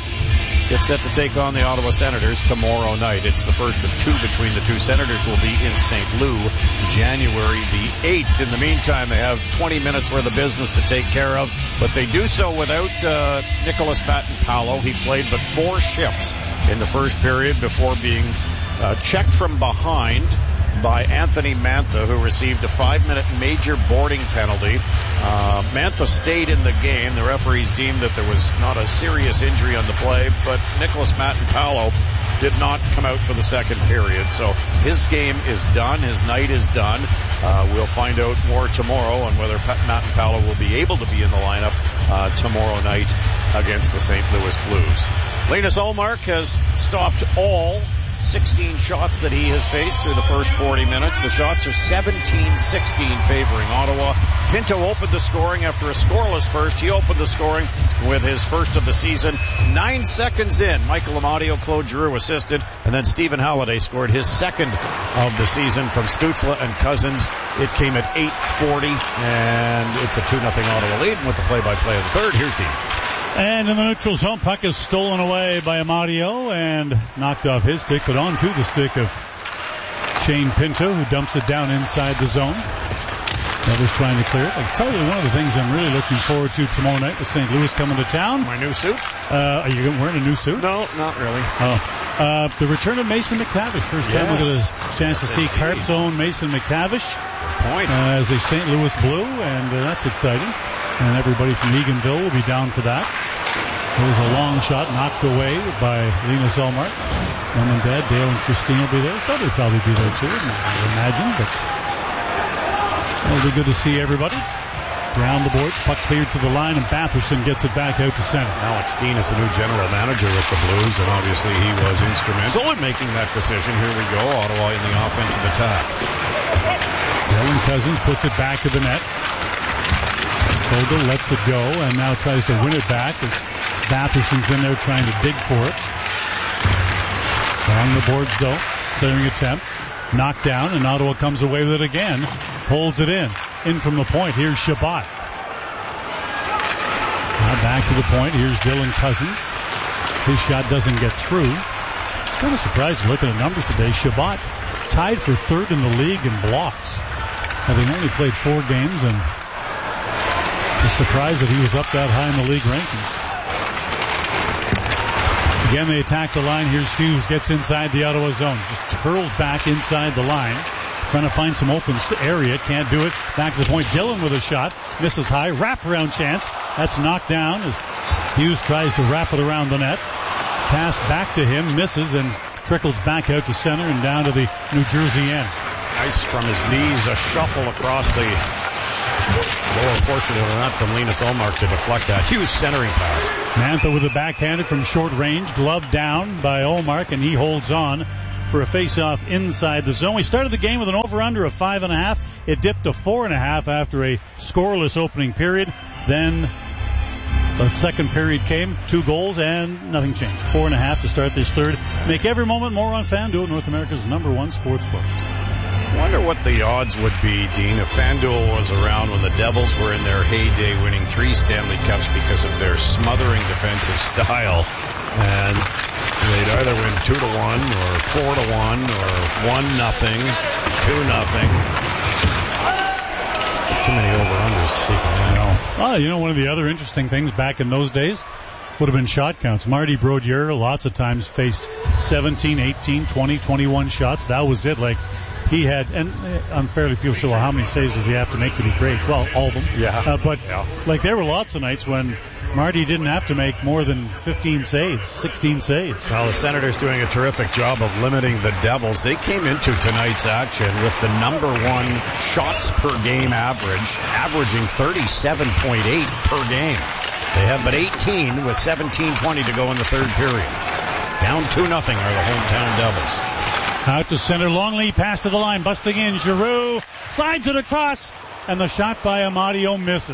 [SPEAKER 1] get set to take on the Ottawa Senators tomorrow night. It's the first of 2 between the two. Senators will be in St. Lou January the 8th. In the meantime, they have 20 minutes worth of business to take care of, but they do so without Nicholas Batten-Paulo. He played but 4 shifts in the first period before being checked from behind by Anthony Mantha, who received a 5-minute major boarding penalty. Mantha stayed in the game. The referees deemed that there was not a serious injury on the play, but Nicholas Batten-Paulo did not come out for the second period. So his game is done. His night is done. We'll find out more tomorrow on whether Batten-Paulo will be able to be in the lineup tomorrow night against the St. Louis Blues. Linus Ullmark has stopped all 16 shots that he has faced through the first 40 minutes. The shots are 17-16 favoring Ottawa. Pinto opened the scoring after a scoreless first. He opened the scoring with his first of the season. 9 seconds in, Michael Amadio, Claude Giroux assisted, and then Stephen Halliday scored his second of the season from Stützle and Cousins. It came at 8:40, and it's a 2-0 Ottawa lead. And with the play-by-play of the third, here's Dean.
[SPEAKER 8] And in the neutral zone, puck is stolen away by Amadio and knocked off his stick, but onto the stick of Shane Pinto, who dumps it down inside the zone. Devils trying to clear it. I can tell you one of the things I'm really looking forward to tomorrow night with St. Louis coming to town.
[SPEAKER 1] My new suit?
[SPEAKER 8] Are you wearing a new suit?
[SPEAKER 1] No, not really.
[SPEAKER 8] Oh. The return of Mason McTavish. First time we get a chance to see Carp's own Mason McTavish.
[SPEAKER 1] Point.
[SPEAKER 8] As a St. Louis Blue, and that's exciting. And everybody from Eganville will be down for that. There's a long shot knocked away by Linus Ullmark. His mom and dad, Dale and Christine, will be there. They'll probably be there too, I imagine. But it'll be good to see everybody. Round the boards, puck cleared to the line, and Batherson gets it back out to center.
[SPEAKER 1] Alex Steen is the new general manager with the Blues, and obviously he was instrumental in making that decision. Here we go, Ottawa in the offensive attack.
[SPEAKER 8] Dylan Cousins puts it back to the net. Vogel lets it go and now tries to win it back as Batherson's in there trying to dig for it. Along the boards though, clearing attempt. Knocked down, and Ottawa comes away with it again. Holds it in. In from the point. Here's Shabbat. Now back to the point. Here's Dylan Cousins. His shot doesn't get through. Kind of surprised to look at the numbers today. Shabbat tied for third in the league in blocks. Having only played 4 games, and was surprised that he was up that high in the league rankings. Again, they attack the line. Here's Hughes, gets inside the Ottawa zone. Just curls back inside the line. Trying to find some open area. Can't do it. Back to the point. Dillon with a shot. Misses high. Wraparound chance. That's knocked down as Hughes tries to wrap it around the net. Pass back to him. Misses and trickles back out to center and down to the New Jersey end.
[SPEAKER 12] Nice from his knees. A shuffle across the lower portion of the net from Linus Ullmark to deflect that. Hughes centering pass.
[SPEAKER 8] Mantha with a backhanded from short range. Glove down by Ullmark, and he holds on for a face-off inside the zone. We started the game with an over-under of 5.5. It dipped to 4.5 after a scoreless opening period. Then the second period came, 2 goals, and nothing changed. 4.5 to start this third. Make every moment more on FanDuel, North America's #1 sportsbook.
[SPEAKER 12] I wonder what the odds would be, Dean, if FanDuel was around when the Devils were in their heyday, winning 3 Stanley Cups because of their smothering defensive style. And they'd either win 2-1 or 4-1 or 1-0, 2-0. Too many over-unders.
[SPEAKER 8] One of the other interesting things back in those days would have been shot counts. Marty Brodeur lots of times faced 17, 18, 20, 21 shots. That was it. Like, he had, and unfairly people say, well, how many saves does he have to make to be great? Well, all of them.
[SPEAKER 12] Yeah.
[SPEAKER 8] Like, there were lots of nights when Marty didn't have to make more than 15 saves, 16 saves.
[SPEAKER 12] Well, the Senators doing a terrific job of limiting the Devils. They came into tonight's action with the #1 shots per game average, averaging 37.8 per game. They have but 18 with 17:20 to go in the third period. Down 2-0 are the hometown Devils.
[SPEAKER 8] Out to center, Longley, pass to the line, busting in, Giroux slides it across, and the shot by Amadio misses.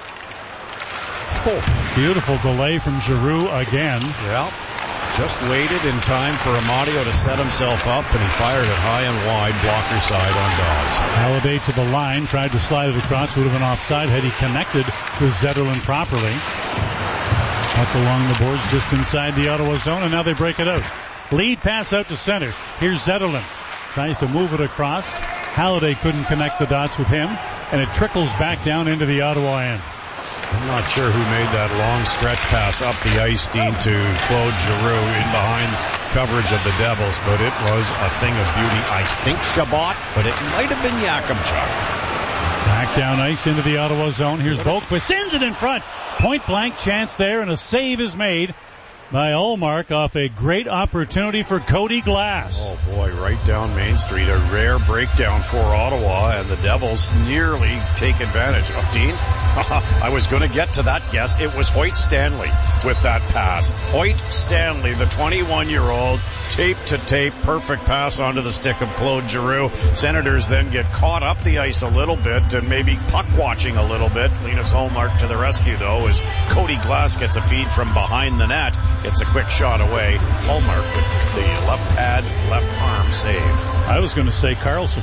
[SPEAKER 8] Oh, beautiful delay from Giroux again.
[SPEAKER 12] Yeah, just waited in time for Amadio to set himself up, and he fired it high and wide, blocker side on Dawes.
[SPEAKER 8] Halliday to the line, tried to slide it across, would have been offside had he connected with Zetterlund properly. Up along the boards just inside the Ottawa zone, and now they break it out. Lead pass out to center. Here's Zetterlund. Tries to move it across. Halliday couldn't connect the dots with him, and it trickles back down into the Ottawa end.
[SPEAKER 12] I'm not sure who made that long stretch pass up the ice, Dean, to Claude Giroux in behind coverage of the Devils, but it was a thing of beauty. I think Chabot, but it might have been Yakubchuk.
[SPEAKER 8] Back down ice into the Ottawa zone. Here's Boqvist, sends it in front. Point blank chance there, and a save is made by Ullmark off a great opportunity for Cody Glass.
[SPEAKER 12] Oh boy, right down Main Street. A rare breakdown for Ottawa, and the Devils nearly take advantage. Oh, Dean, I was going to get to that guess. It was Hoyt Stanley with that pass. Hoyt Stanley, the 21-year-old, tape to tape, perfect pass onto the stick of Claude Giroux. Senators then get caught up the ice a little bit and maybe puck watching a little bit. Linus Ullmark to the rescue, though, as Cody Glass gets a feed from behind the net. Gets a quick shot away. Ullmark with the left pad, left arm save.
[SPEAKER 8] I was going to say Carlson.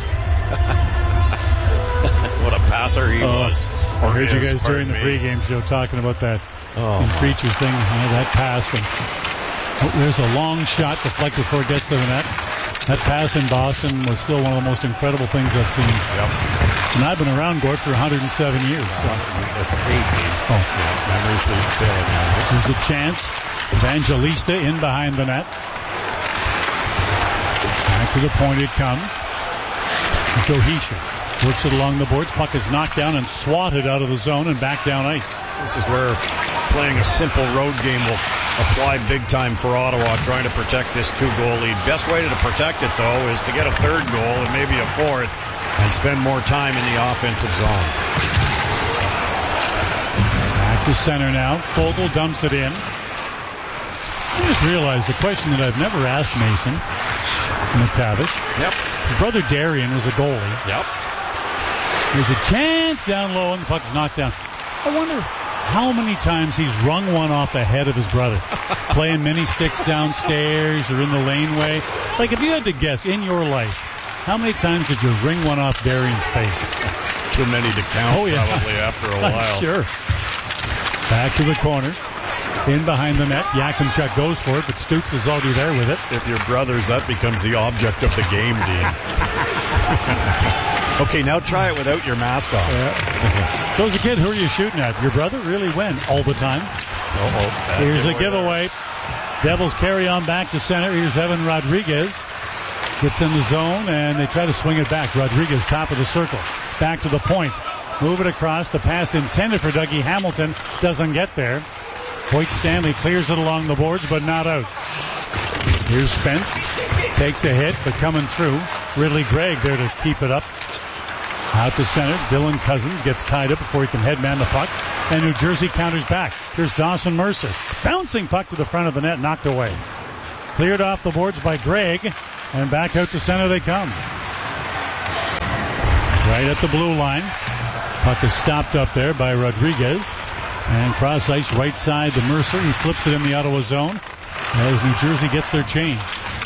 [SPEAKER 12] What a passer he was.
[SPEAKER 8] I heard you guys during the pregame show talking about that Creatures thing. That pass from... there's a long shot deflected before it gets to the net. That pass in Boston was still one of the most incredible things I've seen.
[SPEAKER 12] Yep.
[SPEAKER 8] And I've been around Gort for 107 years. So.
[SPEAKER 12] That's 8. Yeah, memories leave failing.
[SPEAKER 8] There's a chance. Evangelista in behind the net. Back to the point it comes. Dohisha works it along the boards. Puck is knocked down and swatted out of the zone and back down ice.
[SPEAKER 12] This is where playing a simple road game will apply big time for Ottawa, trying to protect this 2-goal lead. Best way to protect it, though, is to get a third goal and maybe a fourth and spend more time in the offensive zone.
[SPEAKER 8] Back to center now. Fogle dumps it in. I just realized the question that I've never asked Mason McTavish.
[SPEAKER 12] Yep.
[SPEAKER 8] His brother Darian was a goalie.
[SPEAKER 12] Yep.
[SPEAKER 8] There's a chance down low and the puck's knocked down. I wonder how many times he's rung one off the head of his brother. Playing mini sticks downstairs or in the laneway. Like, if you had to guess in your life, how many times did you ring one off Darian's face?
[SPEAKER 12] Too many to count, probably, after a while.
[SPEAKER 8] Sure. Back to the corner. in behind the net. Yakimchuk goes for it, but Stoops is already there with it.
[SPEAKER 12] If you're brothers, that becomes the object of the game, Dean. Okay, now try it without your mask on.
[SPEAKER 8] Yeah. So as a kid, who are you shooting at? Your brother? Really? When? All the time? Here's a giveaway. Devils carry on back to center. Here's Evan Rodriguez. Gets in the zone, and they try to swing it back. Rodriguez, top of the circle. Back to the point. Move it across. The pass intended for Dougie Hamilton doesn't get there. Hoyt Stanley clears it along the boards, but not out. Here's Spence. Takes a hit, but coming through. Ridley Gregg there to keep it up. Out to center. Dylan Cousins gets tied up before he can headman the puck. And New Jersey counters back. Here's Dawson Mercer. Bouncing puck to the front of the net, knocked away. Cleared off the boards by Gregg. And back out to center they come. Right at the blue line. Puck is stopped up there by Rodriguez. And cross ice right side to Mercer. He flips it in the Ottawa zone as New Jersey gets their change.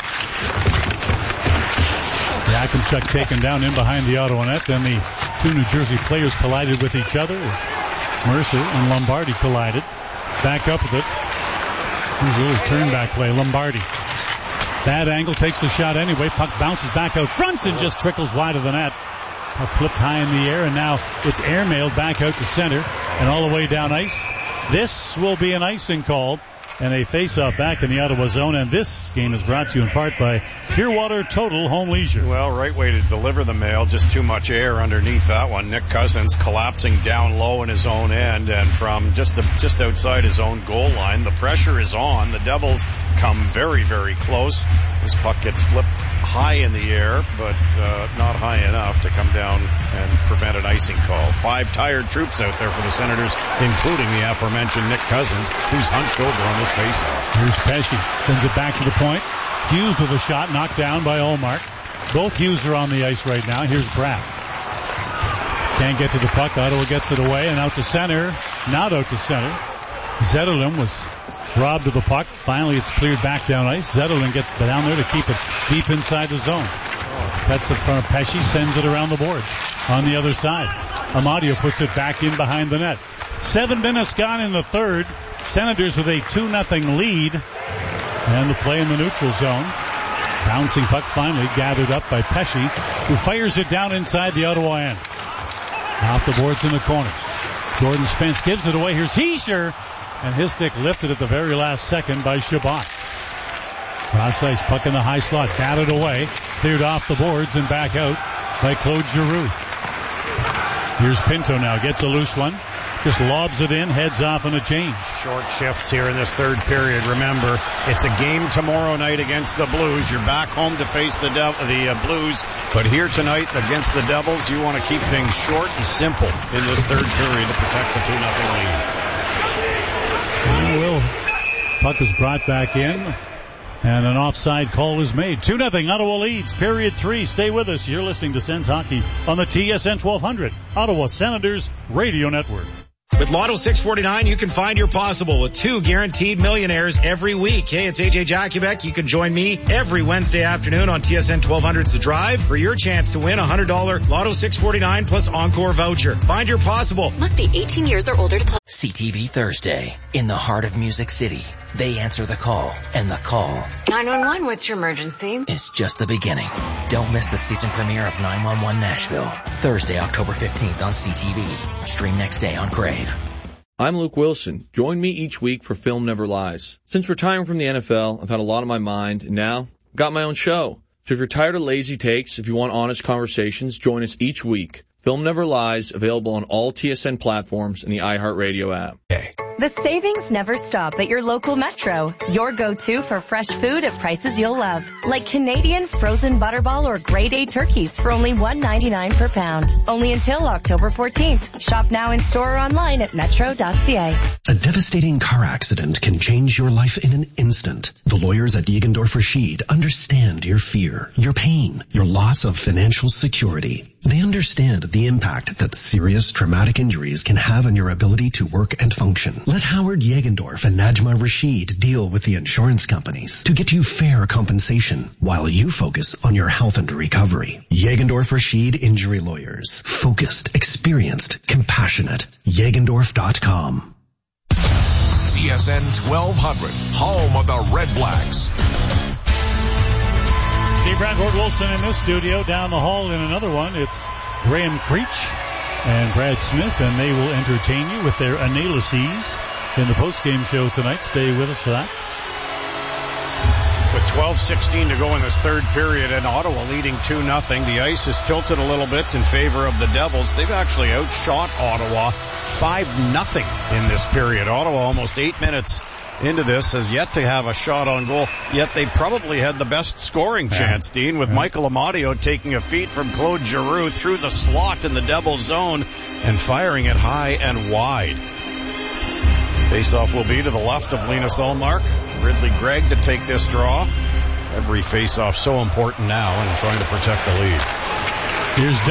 [SPEAKER 8] Yakimchuk taken down in behind the Ottawa net. Then the two New Jersey players collided with each other as Mercer and Lombardi collided. Back up with it. Here's a little turn back play. Lombardi. Bad angle, takes the shot anyway. Puck bounces back out front and just trickles wide of the net. Puck flipped high in the air, and now it's airmailed back out to center and all the way down ice. This will be an icing call and a face-off back in the Ottawa zone. And this game is brought to you in part by Pure Water Total Home Leisure.
[SPEAKER 12] Well, right way to deliver the mail. Just too much air underneath that one. Nick Cousins collapsing down low in his own end, and from just outside his own goal line. The pressure is on. The Devils come very, very close. This puck gets flipped high in the air, but not high enough to come down and prevent an icing call. 5 tired troops out there for the Senators, including the aforementioned Nick Cousins, who's hunched over on this faceoff.
[SPEAKER 8] Here's Pesce. Sends it back to the point. Hughes with a shot, knocked down by Ullmark. Both Hughes are on the ice right now. Here's Graff. Can't get to the puck. Ottawa gets it away and out to center. Not out to center. Zetterlund was robbed of the puck. Finally, it's cleared back down ice. Zetterlund gets down there to keep it deep inside the zone. That's it from Pesce, sends it around the boards. On the other side, Amadio puts it back in behind the net. 7 minutes gone in the third. Senators with a 2-0 lead. And the play in the neutral zone. Bouncing puck finally gathered up by Pesce, who fires it down inside the Ottawa end. Off the boards in the corner. Jordan Spence gives it away. Here's Hischier. And his stick lifted at the very last second by Shabbat. Cross ice, puck in the high slot, batted away, cleared off the boards and back out by Claude Giroux. Here's Pinto now, gets a loose one, just lobs it in, heads off on a change.
[SPEAKER 12] Short shifts here in this third period. Remember, it's a game tomorrow night against the Blues. You're back home to face the Blues, but here tonight against the Devils, you want to keep things short and simple in this third period to protect the 2-0 lead.
[SPEAKER 8] Will. Puck is brought back in, and an offside call is made. 2-0, Ottawa leads. Period 3. Stay with us. You're listening to Sens Hockey on the TSN 1200, Ottawa Senators Radio Network.
[SPEAKER 1] With Lotto 649, you can find your possible with 2 guaranteed millionaires every week. Hey, it's AJ Jakubek. You can join me every Wednesday afternoon on TSN 1200's The Drive for your chance to win a $100 Lotto 649 plus Encore voucher. Find your possible.
[SPEAKER 4] Must be 18 years or older to play.
[SPEAKER 3] CTV Thursday. In the heart of Music City, they answer the call, and the call
[SPEAKER 5] 911, what's your emergency?
[SPEAKER 3] is just the beginning. Don't miss the season premiere of 911 Nashville. Thursday, October 15th on CTV. Stream next day on Crave.
[SPEAKER 10] I'm Luke Wilson. Join me each week for Film Never Lies. Since retiring from the NFL, I've had a lot on my mind, and now I've got my own show. So if you're tired of lazy takes, if you want honest conversations, join us each week. Film Never Lies, available on all TSN platforms and the iHeartRadio app.
[SPEAKER 13] The savings never stop at your local Metro. Your go-to for fresh food at prices you'll love. Like Canadian frozen butterball or grade A turkeys for only $1.99 per pound. Only until October 14th. Shop now in store or online at metro.ca.
[SPEAKER 14] A devastating car accident can change your life in an instant. The lawyers at Jägendorf Rashid understand your fear, your pain, your loss of financial security. They understand the impact that serious traumatic injuries can have on your ability to work and function. Let Howard Jägendorf and Najma Rashid deal with the insurance companies to get you fair compensation while you focus on your health and recovery. Jägendorf Rashid Injury Lawyers. Focused, experienced, compassionate. Jägendorf.com.
[SPEAKER 19] TSN 1200, home of the Red Blacks.
[SPEAKER 8] Steve Brown, Gord Wilson in this studio. Down the hall in another one, it's Graham Creech and Brad Smith, and they will entertain you with their analyses in the post-game show tonight. Stay with us for that.
[SPEAKER 12] With 12:16 to go in this third period and Ottawa leading 2-0, the ice is tilted a little bit in favor of the Devils. They've actually outshot Ottawa 5-0 in this period. Ottawa, almost 8 minutes into this, has yet to have a shot on goal, yet they probably had the best scoring chance, Dean, with Michael Amadio taking a feed from Claude Giroux through the slot in the Devils zone and firing it high and wide. Faceoff will be to the left of Linus Ullmark. Ridley Gregg to take this draw. Every faceoff so important now in trying to protect the lead.
[SPEAKER 8] Here's